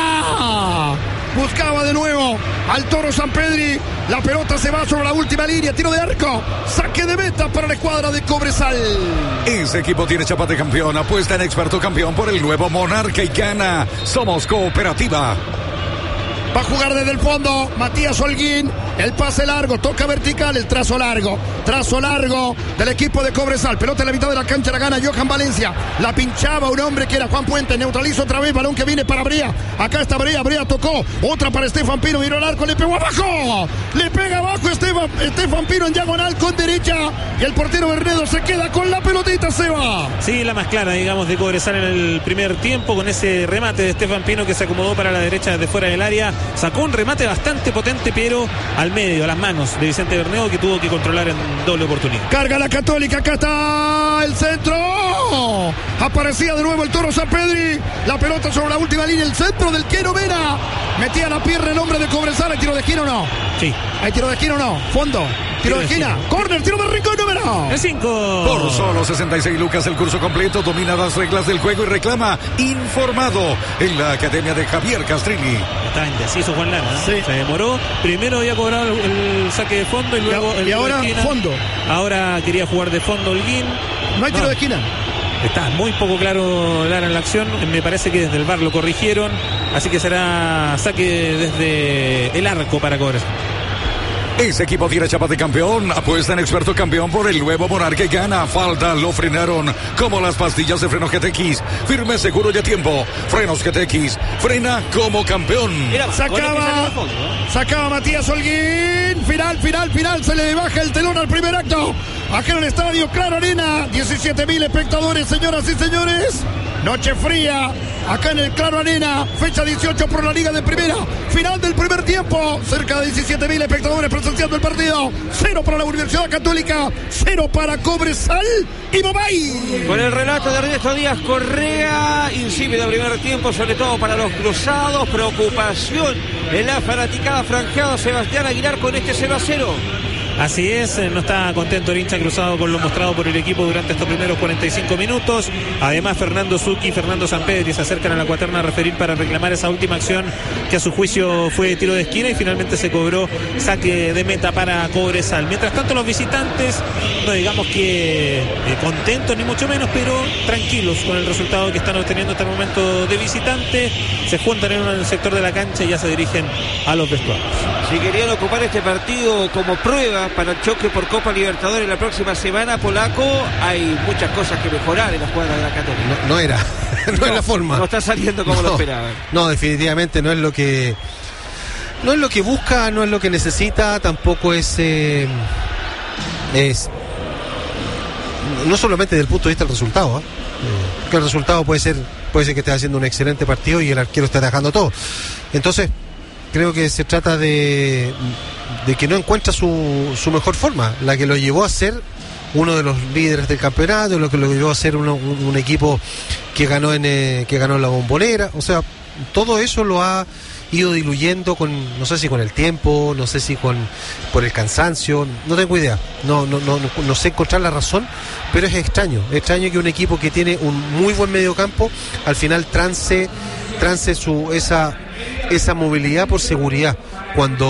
área. Buscaba de nuevo al Toro Sampedri. La pelota se va sobre la última línea. Tiro de arco. Saque de meta para la escuadra de Cobresal. Ese equipo tiene chapa de campeón. Apuesta en experto campeón por el nuevo Monarca y gana. Somos Cooperativa. Va a jugar desde el fondo Matías Holguín. El pase largo, toca vertical, el trazo largo. Trazo largo del equipo de Cobresal. Pelota en la mitad de la cancha, la gana Johan Valencia. La pinchaba un hombre que era Juan Puente. Neutraliza otra vez, balón que viene para Brea. Acá está Brea, Brea tocó. Otra para Estefan Pino, miró el arco, le pegó abajo. Le pega abajo Estefan, Estefan Pino en diagonal con derecha. Y el portero Bernedo se queda con la pelotita, se va. Sí, la más clara, digamos, de Cobresal en el primer tiempo con ese remate de Estefan Pino que se acomodó para la derecha desde fuera del área. Sacó un remate bastante potente, pero al medio, a las manos de Vicente Bernedo, que tuvo que controlar en doble oportunidad. Carga la Católica, acá está el centro. Aparecía de nuevo el Toro Sampedri. La pelota sobre la última línea, el centro del Quero Vera. Metía la pierna el hombre de Cobresal. ¿Hay tiro de esquina o no? Sí. ¿Hay tiro de esquina o no? Fondo. Tiro de esquina. Corner, tiro de rincón número. El cinco. Por solo sesenta y seis lucas el curso completo, domina las reglas del juego y reclama informado en la academia de Javier Castrilli. Estaba indeciso Juan Lara, ¿no? Sí. Se demoró. Primero había cobrado el, el saque de fondo y luego Y, el y tiro de ahora esquina. fondo. Ahora quería jugar de fondo Holguín. No hay tiro No. de esquina. Está muy poco claro Lara en la acción. Me parece que desde el V A R lo corrigieron. Así que será saque desde el arco para Cobresal. Ese equipo tiene chapa de campeón, apuesta en experto campeón por el nuevo Monarca y gana. Falta, lo frenaron como las pastillas de freno G T X. Firme, seguro y a tiempo. Frenos G T X, frena como campeón. Mira, Sacaba, sacaba Matías Holguín. Final, final, final. Se le baja el telón al primer acto. Acá en el estadio Claro Arena. diecisiete mil espectadores, señoras y señores. Noche fría. Acá en el Claro Arena. Fecha dieciocho por la Liga de Primera. Final del primer tiempo. Cerca de diecisiete mil espectadores presenciando el partido. Cero para la Universidad Católica. Cero para Cobresal. Y Bobay. Con el relato de Ernesto Díaz Correa, insípido primer tiempo, sobre todo para los cruzados. Preocupación en la fanaticada franjeada Sebastián Aguilar con este cero a cero. Así es, no está contento el hincha cruzado con lo mostrado por el equipo durante estos primeros cuarenta y cinco minutos. Además, Fernando Zucchi y Fernando Sampedri se acercan a la cuaterna a referir para reclamar esa última acción que a su juicio fue tiro de esquina y finalmente se cobró saque de meta para Cobresal. Mientras tanto, los visitantes, no digamos que eh, contentos ni mucho menos, pero tranquilos con el resultado que están obteniendo hasta el momento de visitante. Se juntan en un sector de la cancha y ya se dirigen a los vestuarios. Si querían ocupar este partido como prueba para el choque por Copa Libertadores la próxima semana, Polaco, hay muchas cosas que mejorar en la escuadra de la Católica. No, no era, no, no es la forma. No está saliendo como no, lo esperaban. No, definitivamente no es lo que no es lo que busca, no es lo que necesita, tampoco es eh, es no solamente desde el punto de vista del resultado, ¿eh? Eh, que el resultado puede ser puede ser que esté haciendo un excelente partido y el arquero esté atajando todo. Entonces creo que se trata de, de que no encuentra su, su mejor forma, la que lo llevó a ser uno de los líderes del campeonato, lo que lo llevó a ser uno, un, un equipo que ganó en eh, que ganó en la Bombonera. O sea, todo eso lo ha ido diluyendo con, no sé si con el tiempo, no sé si con por el cansancio, no tengo idea, no, no, no, no, no sé encontrar la razón, pero es extraño, es extraño que un equipo que tiene un muy buen mediocampo al final trance, trance su esa esa movilidad por seguridad, cuando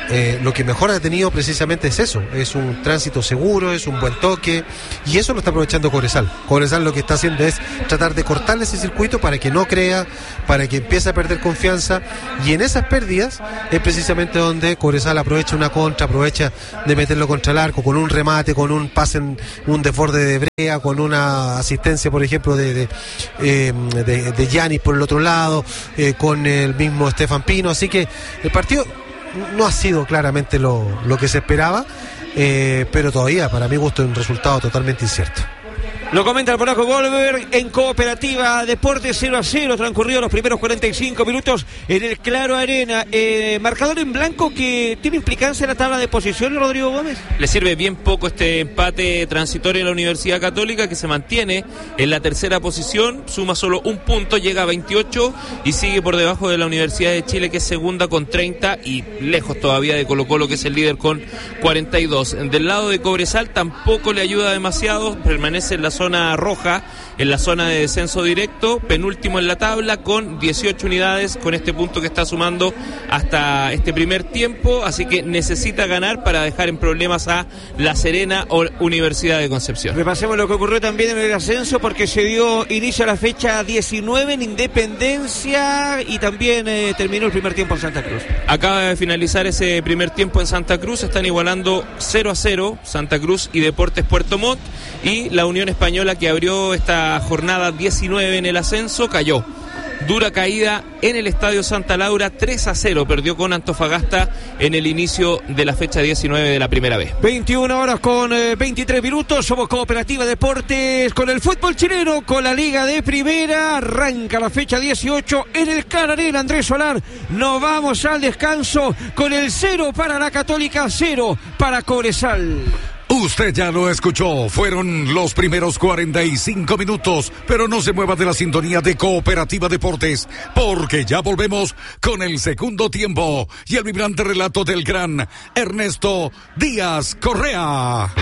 eh, lo que mejor ha tenido precisamente es eso, es un tránsito seguro, es un buen toque, y eso lo está aprovechando Cobresal. Cobresal lo que está haciendo es tratar de cortarle ese circuito para que no crea, para que empiece a perder confianza, y en esas pérdidas es precisamente donde Cobresal aprovecha una contra, aprovecha de meterlo contra el arco, con un remate, con un pase, en, un desborde de Brea, con una asistencia, por ejemplo, de de, eh, de, de Giannis por el otro lado, eh, con el mismo Stefan Pino, así que el partido no ha sido claramente lo, lo que se esperaba, eh, pero todavía para mi gusto es un resultado totalmente incierto. Lo comenta el polaco Goldberg en Cooperativa Deportes. Cero a cero transcurridos los primeros cuarenta y cinco minutos en el Claro Arena. Eh, marcador en blanco que tiene implicancia en la tabla de posiciones, Rodrigo Gómez. Le sirve bien poco este empate transitorio en la Universidad Católica, que se mantiene en la tercera posición, suma solo un punto, llega a veintiocho y sigue por debajo de la Universidad de Chile, que es segunda con treinta y lejos todavía de Colo Colo, que es el líder con cuarenta y dos. Del lado de Cobresal tampoco le ayuda demasiado, permanece en la zona roja, en la zona de descenso directo, penúltimo en la tabla con dieciocho unidades, con este punto que está sumando hasta este primer tiempo, así que necesita ganar para dejar en problemas a La Serena o Universidad de Concepción. Repasemos lo que ocurrió también en el ascenso, porque se dio inicio a la fecha diecinueve en Independencia y también eh, terminó el primer tiempo en Santa Cruz. Acaba de finalizar ese primer tiempo en Santa Cruz, están igualando cero a cero Santa Cruz y Deportes Puerto Montt, y la Unión Española, que abrió esta jornada diecinueve en el ascenso, cayó. Dura caída en el Estadio Santa Laura, tres a cero, perdió con Antofagasta en el inicio de la fecha diecinueve de la primera vez. veintiuna horas con eh, veintitrés minutos, somos Cooperativa Deportes con el fútbol chileno, con la Liga de Primera, arranca la fecha dieciocho en el Claro Arena. Andrés Solar, nos vamos al descanso con el cero para la Católica, cero para Cobresal. Usted ya lo escuchó, fueron los primeros cuarenta y cinco minutos, pero no se mueva de la sintonía de Cooperativa Deportes, porque ya volvemos con el segundo tiempo y el vibrante relato del gran Ernesto Díaz Correa.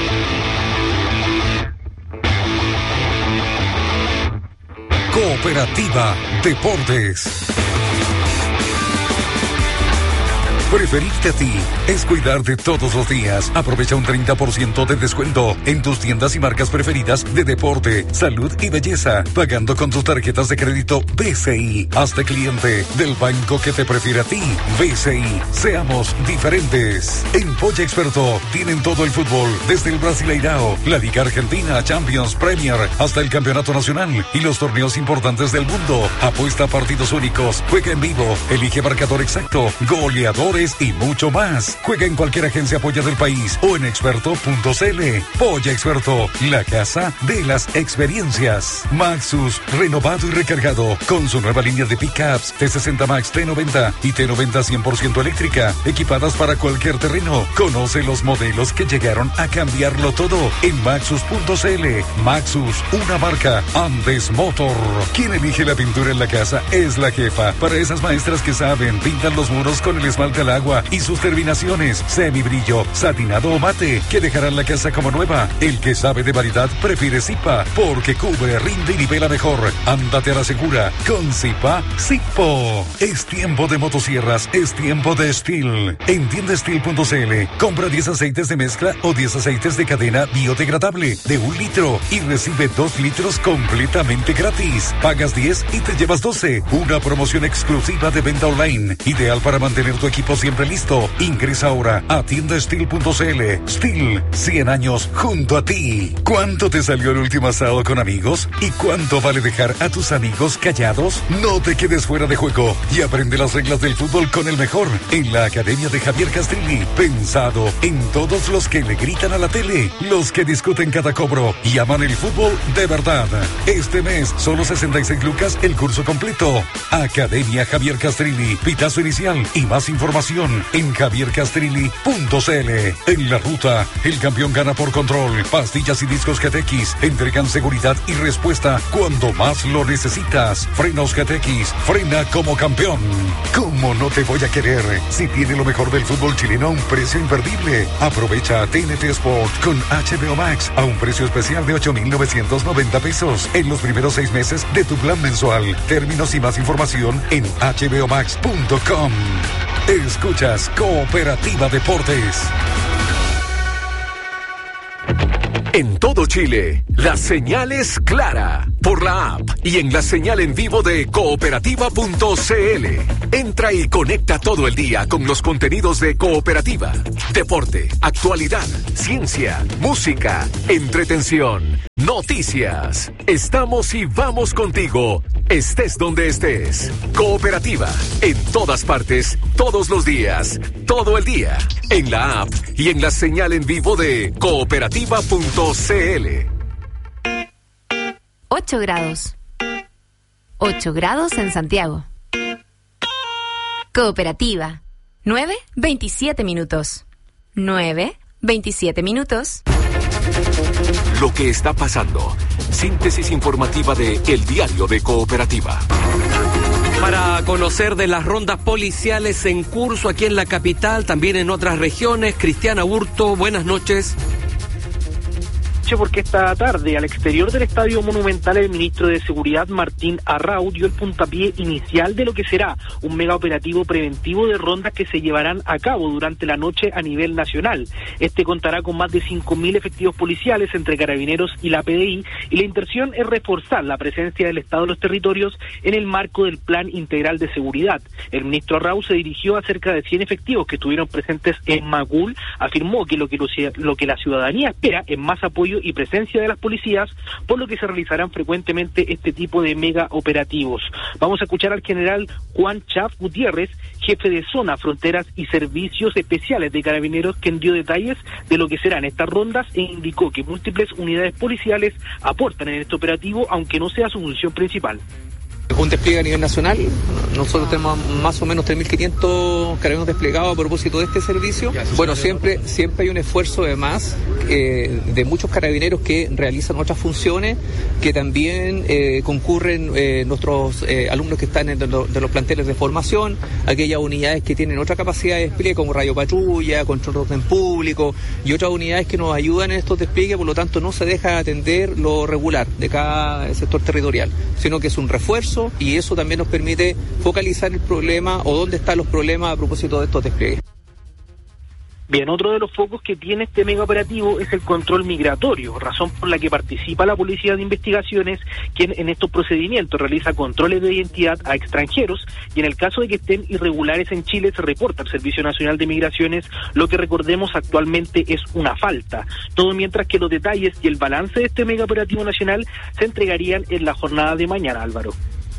Cooperativa Deportes. Preferirte a ti es cuidarte todos los días. Aprovecha un treinta por ciento de descuento en tus tiendas y marcas preferidas de deporte, salud y belleza, pagando con tus tarjetas de crédito B C I. Hazte cliente del banco que te prefiere a ti. B C I, seamos diferentes. En Polla Experto tienen todo el fútbol, desde el Brasileirao, la Liga Argentina, Champions, Premier, hasta el Campeonato Nacional y los torneos importantes del mundo. Apuesta a partidos únicos, juega en vivo, elige marcador exacto, goleadores y mucho más. Juega en cualquier agencia Polla del país o en experto punto c l. Polla Experto, la casa de las experiencias. Maxus, renovado y recargado con su nueva línea de pickups T sesenta Max, T noventa y T noventa cien por ciento eléctrica, equipadas para cualquier terreno. Conoce los modelos que llegaron a cambiarlo todo en maxus punto c l. Maxus, una marca Andes Motor. Quien elige la pintura en la casa es la jefa. Para esas maestras que saben, pintan los muros con el esmalte al agua y sus terminaciones, semibrillo, satinado o mate, que dejarán la casa como nueva. El que sabe de variedad prefiere Zipa, porque cubre, rinde y nivela mejor. Ándate a la segura con Zipa Zipo. Es tiempo de motosierras, es tiempo de Steel. En tienda steel punto c l, compra diez aceites de mezcla o diez aceites de cadena biodegradable de un litro y recibe dos litros completamente gratis. Pagas diez y te llevas doce. Una promoción exclusiva de venta online, ideal para mantener tu equipo siempre listo. Ingresa ahora a tienda steel punto c l. Steel, cien años junto a ti. ¿Cuánto te salió el último asado con amigos? ¿Y cuánto vale dejar a tus amigos callados? No te quedes fuera de juego y aprende las reglas del fútbol con el mejor en la Academia de Javier Castrilli. Pensado en todos los que le gritan a la tele, los que discuten cada cobro y aman el fútbol de verdad. Este mes, solo sesenta y seis lucas el curso completo. Academia Javier Castrilli, pitazo inicial y más información en javier castrilli punto c l. En la ruta, el campeón gana por control. Pastillas y discos G T X entregan seguridad y respuesta cuando más lo necesitas. Frenos G T X, frena como campeón. ¿Cómo no te voy a querer si tiene lo mejor del fútbol chileno a un precio imperdible? Aprovecha T N T Sport con H B O Max a un precio especial de ocho mil novecientos noventa pesos en los primeros seis meses de tu plan mensual. Términos y más información en h b o max punto com. Escuchas Cooperativa Deportes. En todo Chile, la señal es clara por la app y en la señal en vivo de cooperativa punto c l. Entra y conecta todo el día con los contenidos de Cooperativa. Deporte, actualidad, ciencia, música, entretención, noticias. Estamos y vamos contigo, estés donde estés. Cooperativa, en todas partes, todos los días, todo el día. En la app y en la señal en vivo de cooperativa punto c l. ocho grados. ocho grados en Santiago. Cooperativa. nueve, veintisiete minutos. nueve, veintisiete minutos. Lo que está pasando. Síntesis informativa de El Diario de Cooperativa. Para conocer de las rondas policiales en curso aquí en la capital, también en otras regiones, Cristiana Burto, buenas noches. Porque esta tarde, al exterior del Estadio Monumental, el ministro de Seguridad, Martín Arrau, dio el puntapié inicial de lo que será un mega operativo preventivo de rondas que se llevarán a cabo durante la noche a nivel nacional. Este contará con más de cinco mil efectivos policiales entre carabineros y la P D I, y la intención es reforzar la presencia del Estado en los territorios en el marco del Plan Integral de Seguridad. El ministro Arrau se dirigió a cerca de cien efectivos que estuvieron presentes en Macul, afirmó que lo que, lo que la ciudadanía espera es más apoyo y presencia de las policías, por lo que se realizarán frecuentemente este tipo de mega operativos. Vamos a escuchar al general Juan Chaf Gutiérrez, jefe de zona, fronteras y servicios especiales de Carabineros, quien dio detalles de lo que serán estas rondas e indicó que múltiples unidades policiales aportan en este operativo, aunque no sea su función principal. Un despliegue a nivel nacional, nosotros tenemos más o menos tres mil quinientos carabineros desplegados a propósito de este servicio. Bueno, siempre siempre hay un esfuerzo de más eh, de muchos carabineros que realizan otras funciones, que también eh, concurren eh, nuestros eh, alumnos que están en de, de los planteles de formación, aquellas unidades que tienen otra capacidad de despliegue como radio patrulla, control de orden público y otras unidades que nos ayudan en estos despliegues. Por lo tanto, no se deja atender lo regular de cada sector territorial, sino que es un refuerzo, y eso también nos permite focalizar el problema o dónde están los problemas a propósito de estos despliegues. Bien, otro de los focos que tiene este mega operativo es el control migratorio, razón por la que participa la Policía de Investigaciones, quien en estos procedimientos realiza controles de identidad a extranjeros, y en el caso de que estén irregulares en Chile se reporta al Servicio Nacional de Migraciones, lo que recordemos actualmente es una falta. Todo mientras que los detalles y el balance de este mega operativo nacional se entregarían en la jornada de mañana, Álvaro.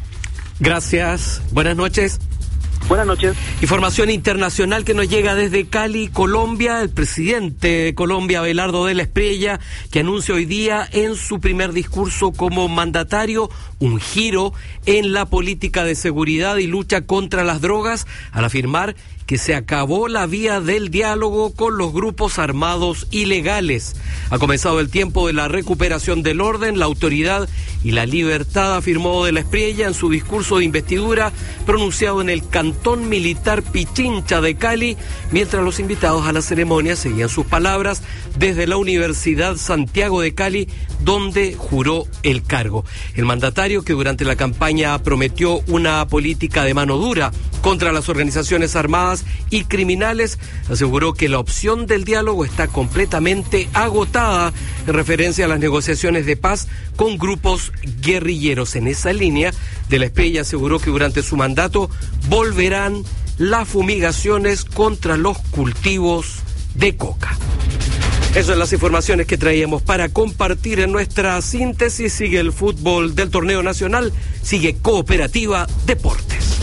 Gracias, buenas noches. Buenas noches. Información internacional que nos llega desde Cali, Colombia. El presidente de Colombia, Abelardo de la Espriella, que anuncia hoy día en su primer discurso como mandatario un giro en la política de seguridad y lucha contra las drogas, al afirmar que se acabó la vía del diálogo con los grupos armados ilegales. Ha comenzado el tiempo de la recuperación del orden, la autoridad y la libertad, afirmó de la Espriella en su discurso de investidura pronunciado en el Cantón Militar Pichincha de Cali, mientras los invitados a la ceremonia seguían sus palabras desde la Universidad Santiago de Cali, donde juró el cargo. El mandatario, que durante la campaña prometió una política de mano dura contra las organizaciones armadas y criminales, aseguró que la opción del diálogo está completamente agotada en referencia a las negociaciones de paz con grupos guerrilleros. En esa línea, de la Espriella aseguró que durante su mandato volverán las fumigaciones contra los cultivos de coca. Esas son las informaciones que traíamos para compartir en nuestra síntesis. Sigue el fútbol del torneo nacional, sigue Cooperativa Deportes.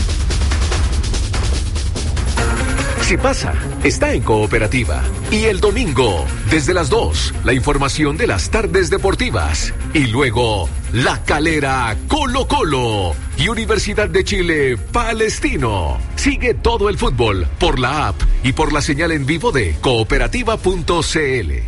Si pasa, está en Cooperativa. Y el domingo, desde las dos, la información de las tardes deportivas. Y luego, La Calera Colo Colo y Universidad de Chile Palestino. Sigue todo el fútbol por la app y por la señal en vivo de cooperativa punto c l.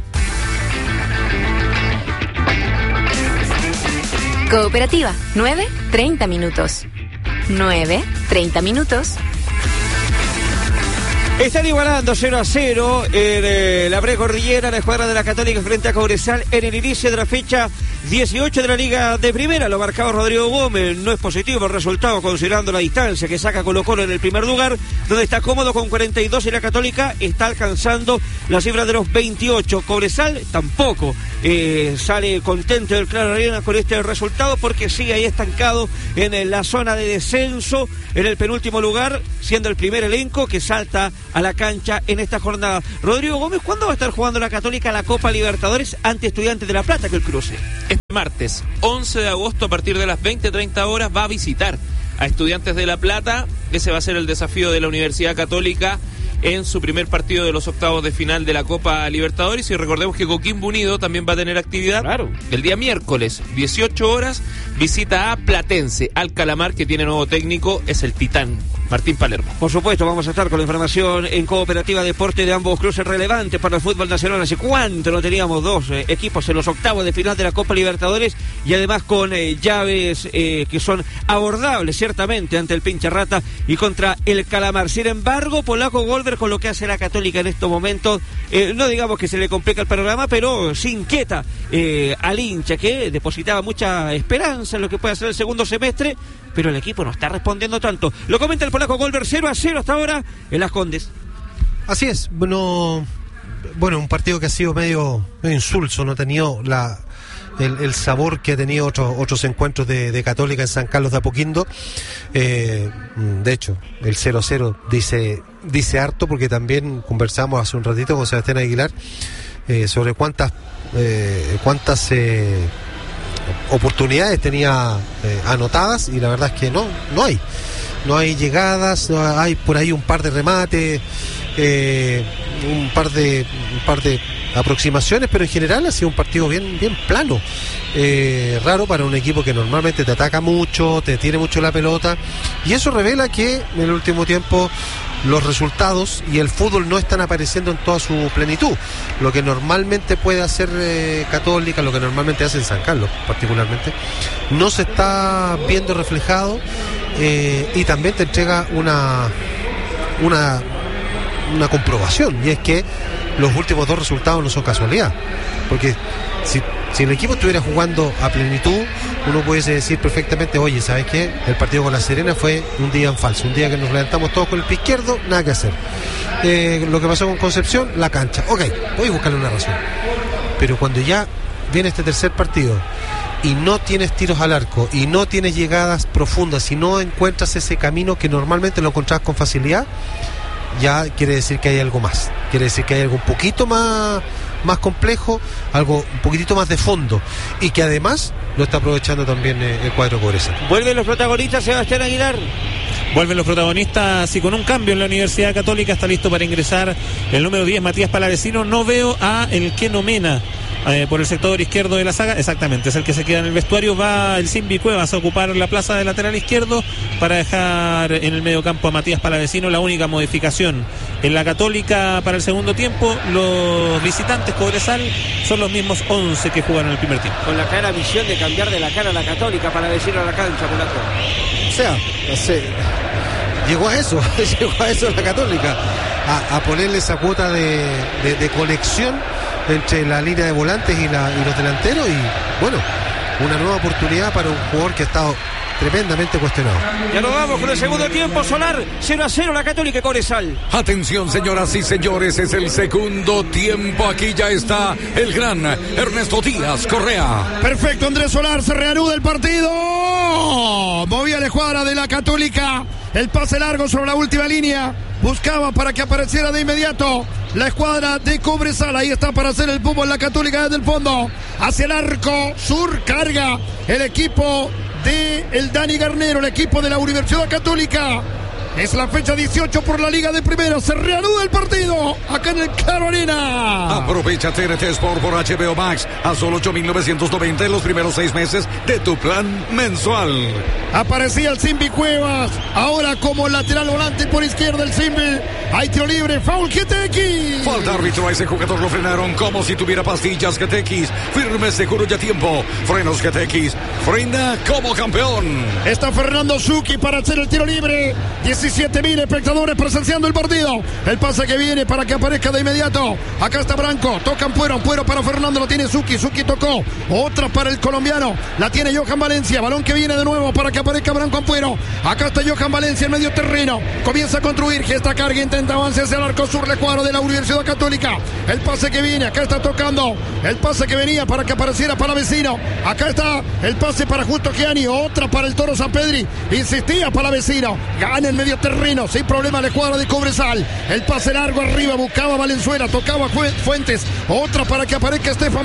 Cooperativa, nueve, treinta minutos. nueve, treinta minutos. Están igualando cero a cero en eh, la precordillera, la escuadra de la Católica frente a Cobresal en el inicio de la fecha dieciocho de la Liga de Primera. Lo marcaba Rodrigo Gómez, no es positivo el resultado considerando la distancia que saca Colo Colo en el primer lugar, donde está cómodo con cuarenta y dos y la Católica está alcanzando la cifra de los veintiocho. Cobresal tampoco eh, sale contento del Claro Arena con este resultado porque sigue ahí estancado en la zona de descenso, en el penúltimo lugar, siendo el primer elenco que salta a la cancha en esta jornada. Rodrigo Gómez, ¿cuándo va a estar jugando la Católica la Copa Libertadores ante Estudiantes de La Plata, que el cruce? Este martes, once de agosto, a partir de las veinte treinta horas, va a visitar a Estudiantes de La Plata. Ese va a ser el desafío de la Universidad Católica en su primer partido de los octavos de final de la Copa Libertadores. Y recordemos que Coquimbo Unido también va a tener actividad. Claro. El día miércoles, dieciocho horas, visita a Platense, al Calamar, que tiene nuevo técnico, es el Titán Martín Palermo. Por supuesto, vamos a estar con la información en Cooperativa Deporte de ambos cruces relevantes para el fútbol nacional. Hace cuánto no teníamos dos eh, equipos en los octavos de final de la Copa Libertadores, y además con eh, llaves eh, que son abordables ciertamente ante el Pincha Rata y contra el Calamar. Sin embargo, Polaco Golver, con lo que hace la Católica en estos momentos, eh, no digamos que se le complica el panorama, pero se inquieta eh, al hincha, que depositaba mucha esperanza en lo que puede hacer el segundo semestre, pero el equipo no está respondiendo tanto. Lo comenta el Polaco Golver, cero a cero hasta ahora en Las Condes. Así es, bueno, bueno, un partido que ha sido medio, medio insulso, no ha tenido la, el, el sabor que ha tenido otros, otros encuentros de, de Católica en San Carlos de Apoquindo. Eh, de hecho, el cero a cero dice, dice harto, porque también conversamos hace un ratito con Sebastián Aguilar eh, sobre cuántas, eh, cuántas eh, oportunidades tenía eh, anotadas, y la verdad es que no, no hay. No hay llegadas, no hay por ahí un par de remates, eh, un par de un par de aproximaciones, pero en general ha sido un partido bien, bien plano. Eh, raro para un equipo que normalmente te ataca mucho, te tiene mucho la pelota, y eso revela que en el último tiempo los resultados y el fútbol no están apareciendo en toda su plenitud. Lo que normalmente puede hacer eh, Católica, lo que normalmente hace en San Carlos particularmente, no se está viendo reflejado, eh, y también te entrega una una una comprobación, y es que los últimos dos resultados no son casualidad, porque si, si el equipo estuviera jugando a plenitud, uno pudiese decir perfectamente, oye, ¿sabes qué? El partido con La Serena fue un día en falso, un día que nos levantamos todos con el pie izquierdo, nada que hacer. Eh, lo que pasó con Concepción, la cancha, ok, voy a buscarle una razón, pero cuando ya viene este tercer partido y no tienes tiros al arco, y no tienes llegadas profundas, y no encuentras ese camino que normalmente lo encontrabas con facilidad, ya quiere decir que hay algo más, quiere decir que hay algo un poquito más, más complejo, algo un poquitito más de fondo, y que además lo está aprovechando también el cuadro Cobresal. Vuelven los protagonistas, Sebastián Aguilar. Vuelven los protagonistas, y con un cambio en la Universidad Católica está listo para ingresar el número diez, Matías Palavecino. No veo a el Keno Mena eh, por el sector izquierdo de la saga. Exactamente, es el que se queda en el vestuario. Va el Simbi Cuevas a ocupar la plaza de lateral izquierdo para dejar en el medio campo a Matías Palavecino. La única modificación en la Católica para el segundo tiempo, los visitantes Cobresal son los mismos once que jugaron en el primer tiempo. Con la clara visión de cambiar de la cara a la Católica para decir a la cancha, Polaco. O sea, no sé, llegó a eso, llegó a eso la Católica, a, a ponerle esa cuota de, de, de conexión entre la línea de volantes y, la, y los delanteros, y bueno, una nueva oportunidad para un jugador que ha estado tremendamente cuestionado. Ya nos vamos con el segundo tiempo, Solar, cero a cero la Católica y Cobresal. Atención, señoras y señores, es el segundo tiempo. Aquí ya está el gran Ernesto Díaz Correa. Perfecto, Andrés Solar, se reanuda el partido. Movía la escuadra de la Católica, el pase largo sobre la última línea, buscaba para que apareciera de inmediato la escuadra de Cobresal. Ahí está para hacer el fútbol la Católica desde el fondo, hacia el arco sur, carga el equipo de el Dani Garnero, el equipo de la Universidad Católica. Es la fecha dieciocho por la Liga de Primera. Se reanuda el partido acá en el Claro Arena. Aprovecha T N T Sport por H B O Max a solo ocho mil novecientos noventa en los primeros seis meses de tu plan mensual. Aparecía el Simbi Cuevas, ahora como lateral volante por izquierda el Simbi. Hay tiro libre, foul G T X. Falta árbitro, a ese jugador lo frenaron como si tuviera pastillas G T X. Firme, seguro y a tiempo. Frenos G T X, frena como campeón. Está Fernando Zucchi para hacer el tiro libre. diecisiete mil espectadores presenciando el partido. El pase que viene para que aparezca de inmediato. Acá está Branco, toca Ampuero, Ampuero para Fernando, lo tiene Zucchi, Zucchi tocó. Otra para el colombiano, la tiene Johan Valencia. Balón que viene de nuevo para que aparezca Branco Ampuero. Acá está Johan Valencia en medio terreno. Comienza a construir, gesta carga, intenta avance hacia el arco sur, el cuadro de la Universidad Católica. El pase que viene, acá está tocando. El pase que venía para que apareciera Palavecino. Acá está el pase para Justo Gianni. Otra para el Toro Sampedri. Insistía Palavecino. Gana en medio terreno. Sin problema la escuadra de Cobresal. El pase largo arriba. Buscaba Valenzuela. Tocaba Fuentes. Otra para que aparezca Estefan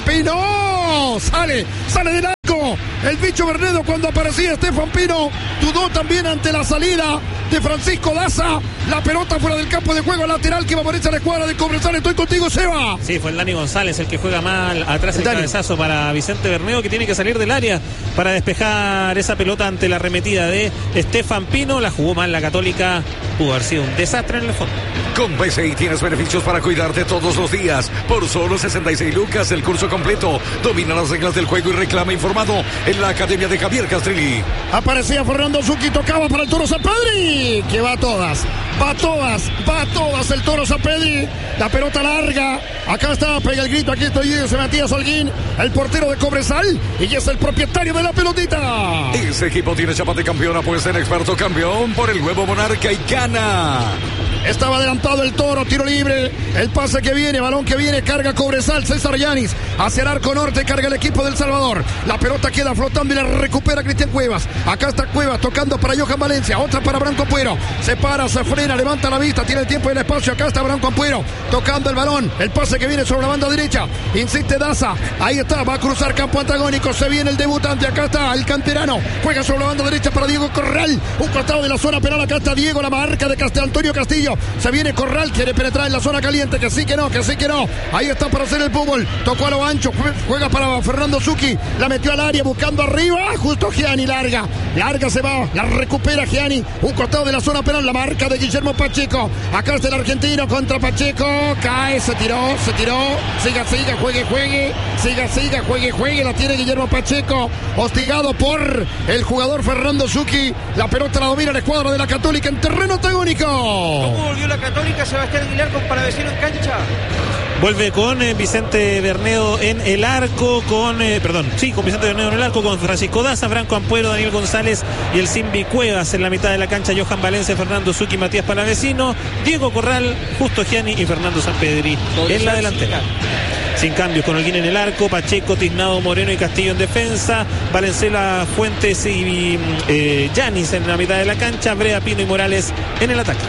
Pino. Sale. Sale del arco. El bicho Bernedo cuando aparecía Estefan Pino. Dudó también ante la salida de Francisco Daza. La pelota fuera del campo de juego lateral que va a aparecer la escuadra de Cobresal. Estoy contigo, Seba. Sí, fue el Dani González el que juega mal atrás el Dani. Cabezazo para Vicente Bernedo, que tiene que salir del área para despejar esa pelota ante la arremetida de Estefan Pino. La jugó mal la Católica. Pudo haber sido un desastre en el fondo. Con P C I tienes beneficios para cuidarte todos los días. Por solo sesenta y seis lucas el curso completo. Domina las reglas del juego y reclama informado en la Academia de Javier Castrilli. Aparecía Fernando Zucchi, tocaba para el Toro Sampedri, que va a todas. Va a todas, va a todas el Toro Sampedri. La pelota larga. Acá está, pega el grito. Aquí estoy yo, se Matías Holguín, el portero de Cobresal. Y es el propietario de la pelotita. Ese equipo tiene chapa de campeón, apuesta en Experto Campeón por el huevo Monarca y gana. Estaba adelantado el Toro, tiro libre. El pase que viene, balón que viene, carga Cobresal, César Yanis. Hacia el arco norte, carga el equipo del Salvador. La pelota queda flotando y la recupera Cristian Cuevas. Acá está Cuevas tocando para Johan Valencia. Otra para Branco Ampuero. Se para, se frena, levanta la vista, tiene el tiempo y el espacio. Acá está Branco Ampuero tocando el balón. El pase que viene sobre la banda derecha. Insiste Daza. Ahí está, va a cruzar campo antagónico. Se viene el debutante. Acá está el canterano. Juega sobre la banda derecha para Diego Corral. Un costado de la zona penal. Acá está Diego, la marca de Castel Antonio Castillo. Se viene Corral, quiere penetrar en la zona caliente. Que sí, que no, que sí, que no. Ahí está para hacer el fútbol. Tocó a lo ancho. Juega para Fernando Zucchi. La metió al área buscando arriba. Justo Gianni, larga. Larga se va. La recupera Gianni. Un costado de la zona penal. La marca de Guillermo Pacheco. Acá está el argentino contra Pacheco. Cae, se tiró, se tiró. Siga, siga, juegue, juegue. Siga, siga, juegue, juegue. La tiene Guillermo Pacheco. Hostigado por el jugador Fernando Zucchi. La pelota la domina la escuadra de la Católica en terreno antagónico. ¿Cómo volvió la Católica? Sebastián Aguilar con Palavecino en cancha. Vuelve con eh, Vicente Bernedo en el arco, con, eh, perdón, sí, con Vicente Bernedo en el arco, con Francisco Daza, Franco Ampuero, Daniel González y el Simbi Cuevas en la mitad de la cancha, Johan Valencia, Fernando Zucchi, Matías Palavecino, Diego Corral, Justo Gianni y Fernando Sampedri en la delantera. Sin cambios, con Holguín en el arco, Pacheco, Tiznado, Moreno y Castillo en defensa, Valenzuela, Fuentes y eh, Yanis en la mitad de la cancha, Brea, Pino y Morales en el ataque.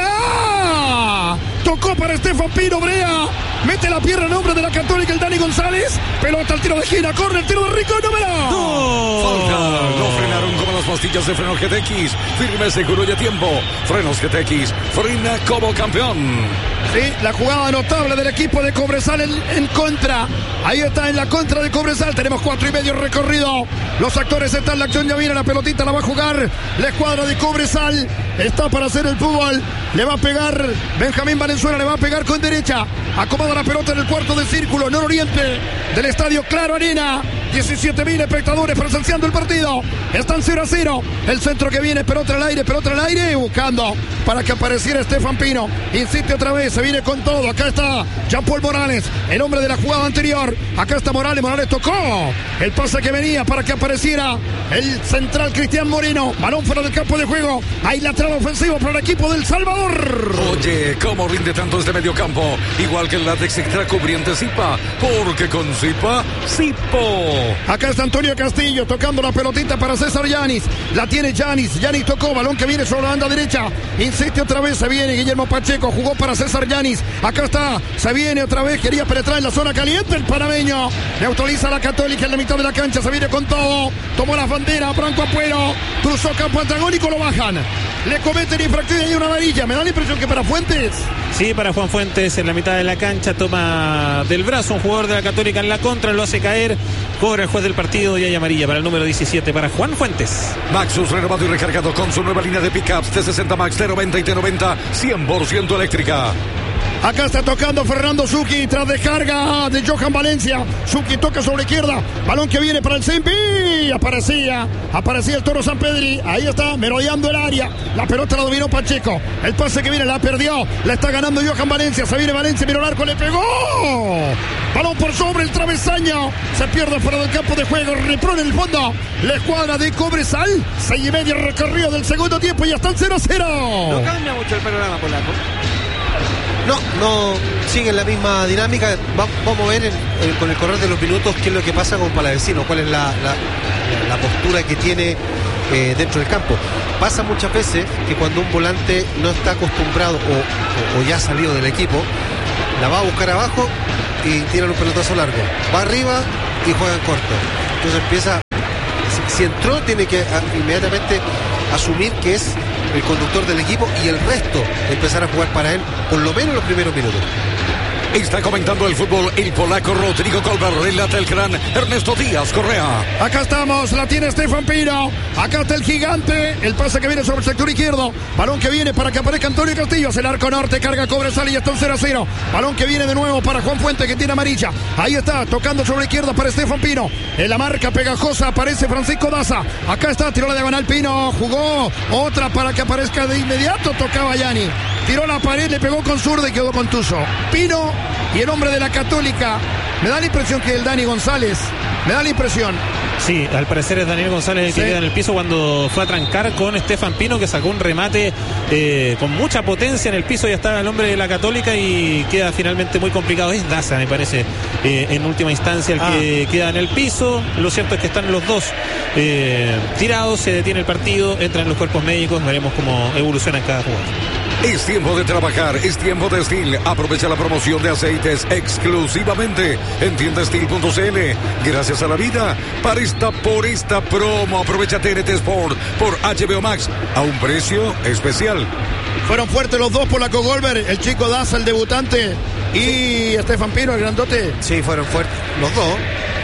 ¡Brea! Tocó para Estefan Pino, Brea. Mete la pierna en nombre de la Católica el Dani González. Pelota al tiro de Gina, corre el tiro de Rico, número. ¡No! Falta. Lo frenaron como las pastillas de freno G T X. Firme, seguro y a tiempo. Frenos G T X. Frena como campeón. Sí, la jugada notable del equipo de Cobresal en, en contra. Ahí está en la contra de Cobresal. Tenemos cuatro y medio recorrido. Los actores están en la acción. Ya viene la pelotita, la va a jugar la escuadra de Cobresal. Está para hacer el fútbol. Le va a pegar Benjamín Valenzuela. Le va a pegar con derecha. Acomoda la pelota en el cuarto del círculo nororiente del estadio Claro Arena. diecisiete mil espectadores presenciando el partido. Están cero a cero. El centro que viene, pelota al aire, pelota al aire. Buscando para que apareciera Estefan Pino. Insiste otra vez, se viene con todo. Acá está Jean Paul Morales, el hombre de la jugada anterior. Acá está Morales, Morales tocó. El pase que venía para que apareciera el central Cristian Moreno. Balón fuera del campo de juego. Hay lateral ofensivo para el equipo del Salvador. Oye, ¿cómo rinde tanto este mediocampo? Igual que el látex extra cubriente Zipa. Porque con Zipa, Zipo. Acá está Antonio Castillo tocando la pelotita para César Yanis. La tiene Yanis. Yanis tocó, balón que viene sobre la banda derecha. Insiste otra vez, se viene Guillermo Pacheco. Jugó para César Yanis. Acá está, se viene otra vez. Quería penetrar en la zona caliente el panameño. Neutraliza la Católica en la mitad de la cancha. Se viene con todo. Tomó la bandera, Branco Ampuero. Cruzó campo antagónico, lo bajan. Le cometen infracción y hay una amarilla. Me da la impresión que para Fuentes. Sí, para Juan Fuentes en la mitad de la cancha. Toma del brazo un jugador de la Católica en la contra. Lo hace caer. Cobra el juez del partido y hay amarilla para el número diecisiete para Juan Fuentes. Maxus renovado y recargado con su nueva línea de pickups T sesenta Max T noventa y T noventa cien por ciento eléctrica. Acá está tocando Fernando Zucchi tras descarga de Johan Valencia. Zucchi toca sobre izquierda. Balón que viene para el Simpi. Aparecía, aparecía el Toro San Pedri. Ahí está, merodeando el área. La pelota la dominó Pacheco. El pase que viene la perdió. La está ganando Johan Valencia. Se viene Valencia, miró el arco, le pegó. Balón por sobre el travesaño. Se pierde fuera del campo de juego. Repro en el fondo. La escuadra de Cobresal. Seis y medio recorrido del segundo tiempo y ya están cero a cero. No cambia mucho el panorama polaco. No, no sigue la misma dinámica. Va, vamos a ver en, en, con el correr de los minutos qué es lo que pasa con Palavecino, cuál es la, la, la postura que tiene eh, dentro del campo. Pasa muchas veces que cuando un volante no está acostumbrado o, o, o ya ha salido del equipo, la va a buscar abajo y tira un pelotazo largo. Va arriba y juega en corto. Entonces empieza, si, si entró, tiene que a, inmediatamente asumir que es el conductor del equipo y el resto empezar a jugar para él por lo menos los primeros minutos. Está comentando el fútbol el polaco Rodrigo Colbert, relata el gran Ernesto Díaz Correa. Acá estamos, la tiene Stefan Pino. Acá está el gigante, el pase que viene sobre el sector izquierdo. Balón que viene para que aparezca Antonio Castillo. Hacia el arco norte, carga Cobresal y ya está en cero a cero. Balón que viene de nuevo para Juan Fuente, que tiene amarilla. Ahí está, tocando sobre la izquierda para Stefan Pino. En la marca pegajosa aparece Francisco Daza. Acá está, tiró la diagonal Pino. Jugó otra para que aparezca de inmediato. Tocaba Yanni. Tiró la pared, le pegó con zurda y quedó contuso. Pino y el hombre de la Católica. Me da la impresión que el Dani González. Me da la impresión. Sí, al parecer es Daniel González el que sí. queda en el piso cuando fue a trancar con Stefan Pino, que sacó un remate eh, con mucha potencia en el piso. Ya estaba el hombre de la Católica y queda finalmente muy complicado. Es Daza, me parece, eh, en última instancia el ah. que queda en el piso. Lo cierto es que están los dos eh, tirados, se detiene el partido, entran los cuerpos médicos, veremos cómo evoluciona en cada jugada. Es tiempo de trabajar, es tiempo de Steel. Aprovecha la promoción de aceites exclusivamente en tienda steel punto c l. Gracias a la vida, para esta, por esta promo, aprovecha T N T Sport por H B O Max a un precio especial. Fueron fuertes los dos, Polaco Goldberg, el chico Daza, el debutante, y Stefan Pino, el grandote. Sí, fueron fuertes los dos.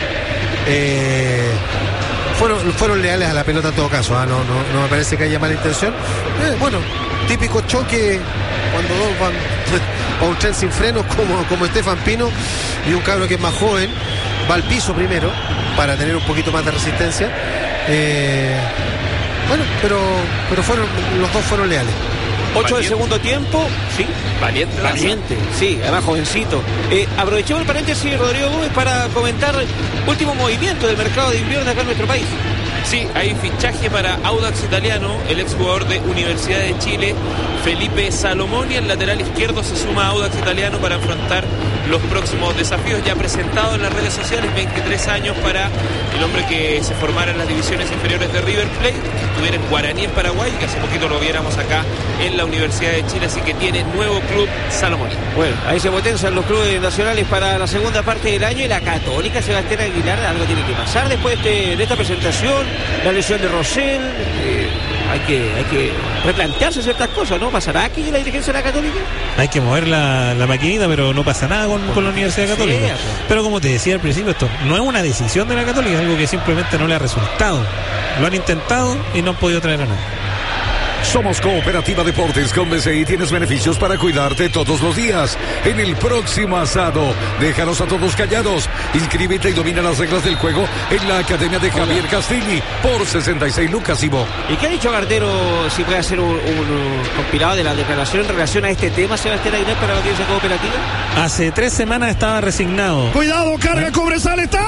Eh... Fueron, fueron leales a la pelota en todo caso, ¿eh? no, no, no me parece que haya mala intención. Eh, bueno, típico choque cuando dos van a un tren sin frenos como, como Stefan Pino y un cabro que es más joven, va al piso primero para tener un poquito más de resistencia. Eh, bueno, pero, pero fueron, los dos fueron leales. ocho del segundo tiempo, sí. Valiente. Valiente, sí, además jovencito. Eh, aprovechemos el paréntesis, Rodrigo Gómez, para comentar último movimiento del mercado de invierno acá en nuestro país. Sí, hay fichaje para Audax Italiano, el exjugador de Universidad de Chile, Felipe Salomón, y el lateral izquierdo se suma a Audax Italiano para afrontar los próximos desafíos, ya presentado en las redes sociales. Veintitrés años para el hombre que se formara en las divisiones inferiores de River Plate, que estuviera en Guaraní en Paraguay, que hace poquito lo viéramos acá en la Universidad de Chile, así que tiene nuevo club Salomón. Bueno, ahí se potencian los clubes nacionales para la segunda parte del año, y la Católica, Sebastián Aguilar, algo tiene que pasar después de, de esta presentación. La lesión de Rosell, eh, hay que hay que replantearse ciertas cosas, ¿no? ¿Pasará aquí en la dirigencia de la Católica? Hay que mover la, la maquinita, pero no pasa nada con, con la Universidad Católica. Sea, pues. Pero como te decía al principio, esto no es una decisión de la Católica, es algo que simplemente no le ha resultado. Lo han intentado y no han podido traer a nada. Somos Cooperativa Deportes con B C I. Tienes beneficios para cuidarte todos los días. En el próximo asado, déjanos a todos callados. Inscríbete y domina las reglas del juego en la Academia de Javier Castilli por sesenta y seis lucas, Ivo. ¿Y qué ha dicho Gardero, si puede hacer un, un, un compilado de la declaración en relación a este tema, Sebastián Aguilar, para la audiencia cooperativa? Hace tres semanas estaba resignado. Cuidado, carga, Cobresal, está...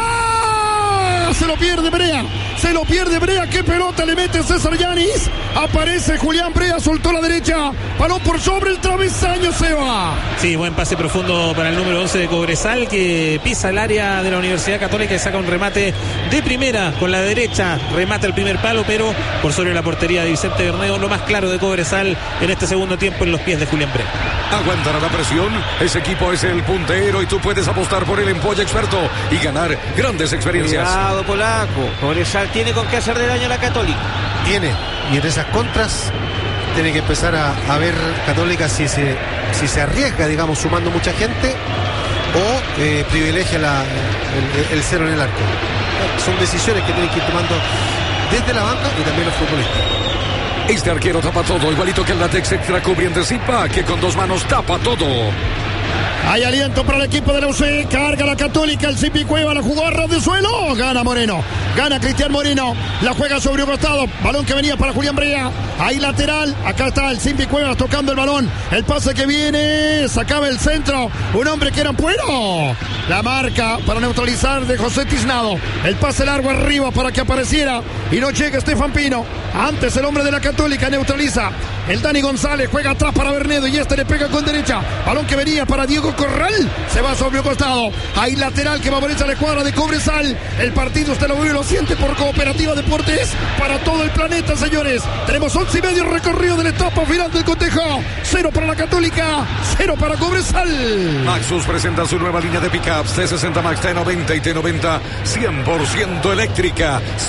Se lo pierde Brea, se lo pierde Brea, qué pelota le mete César Yanis, aparece Julián Brea, soltó la derecha, balón por sobre el travesaño, se va. Sí, buen pase profundo para el número once de Cobresal, que pisa el área de la Universidad Católica y saca un remate de primera con la derecha, remata el primer palo, pero por sobre la portería de Vicente Bermeo. Lo más claro de Cobresal en este segundo tiempo en los pies de Julián Brea. Aguantará la presión, ese equipo es el puntero y tú puedes apostar por el Empolla Experto y ganar grandes experiencias. Cuidado, polaco, Cobresal tiene con qué hacer de daño a la Católica. Tiene, y en esas contras tiene que empezar a, a ver Católica si se, si se arriesga, digamos, sumando mucha gente, o eh, privilegia la, el, el cero en el arco. Son decisiones que tienen que ir tomando desde la banca y también los futbolistas. Este arquero tapa todo, igualito que el látex extra cubriente Zipa, que con dos manos tapa todo. Hay aliento para el equipo de la U C. Carga la Católica. El Simpi Cueva la jugó a ras de suelo. Gana Moreno. Gana Cristian Moreno. La juega sobre un costado. Balón que venía para Julián Brea. Ahí lateral. Acá está el Simpi Cueva tocando el balón. El pase que viene. Sacaba el centro. Un hombre que era Puero. La marca para neutralizar de José Tiznado. El pase largo arriba para que apareciera. Y no llega Estefan Pino. Antes el hombre de la Católica neutraliza. El Dani González juega atrás para Bernedo. Y este le pega con derecha. Balón que venía para Diego Corral. Se va sobre un costado. Hay lateral que va a ponerse a la escuadra de Cobresal. El partido usted lo vive y lo siente por Cooperativa Deportes. Para todo el planeta, señores. Tenemos once y medio recorrido de la etapa final del cotejo. Cero para la Católica. Cero para Cobresal. Maxus presenta su nueva línea de pickups T sesenta Max, T noventa y T noventa cien por ciento eléctrica.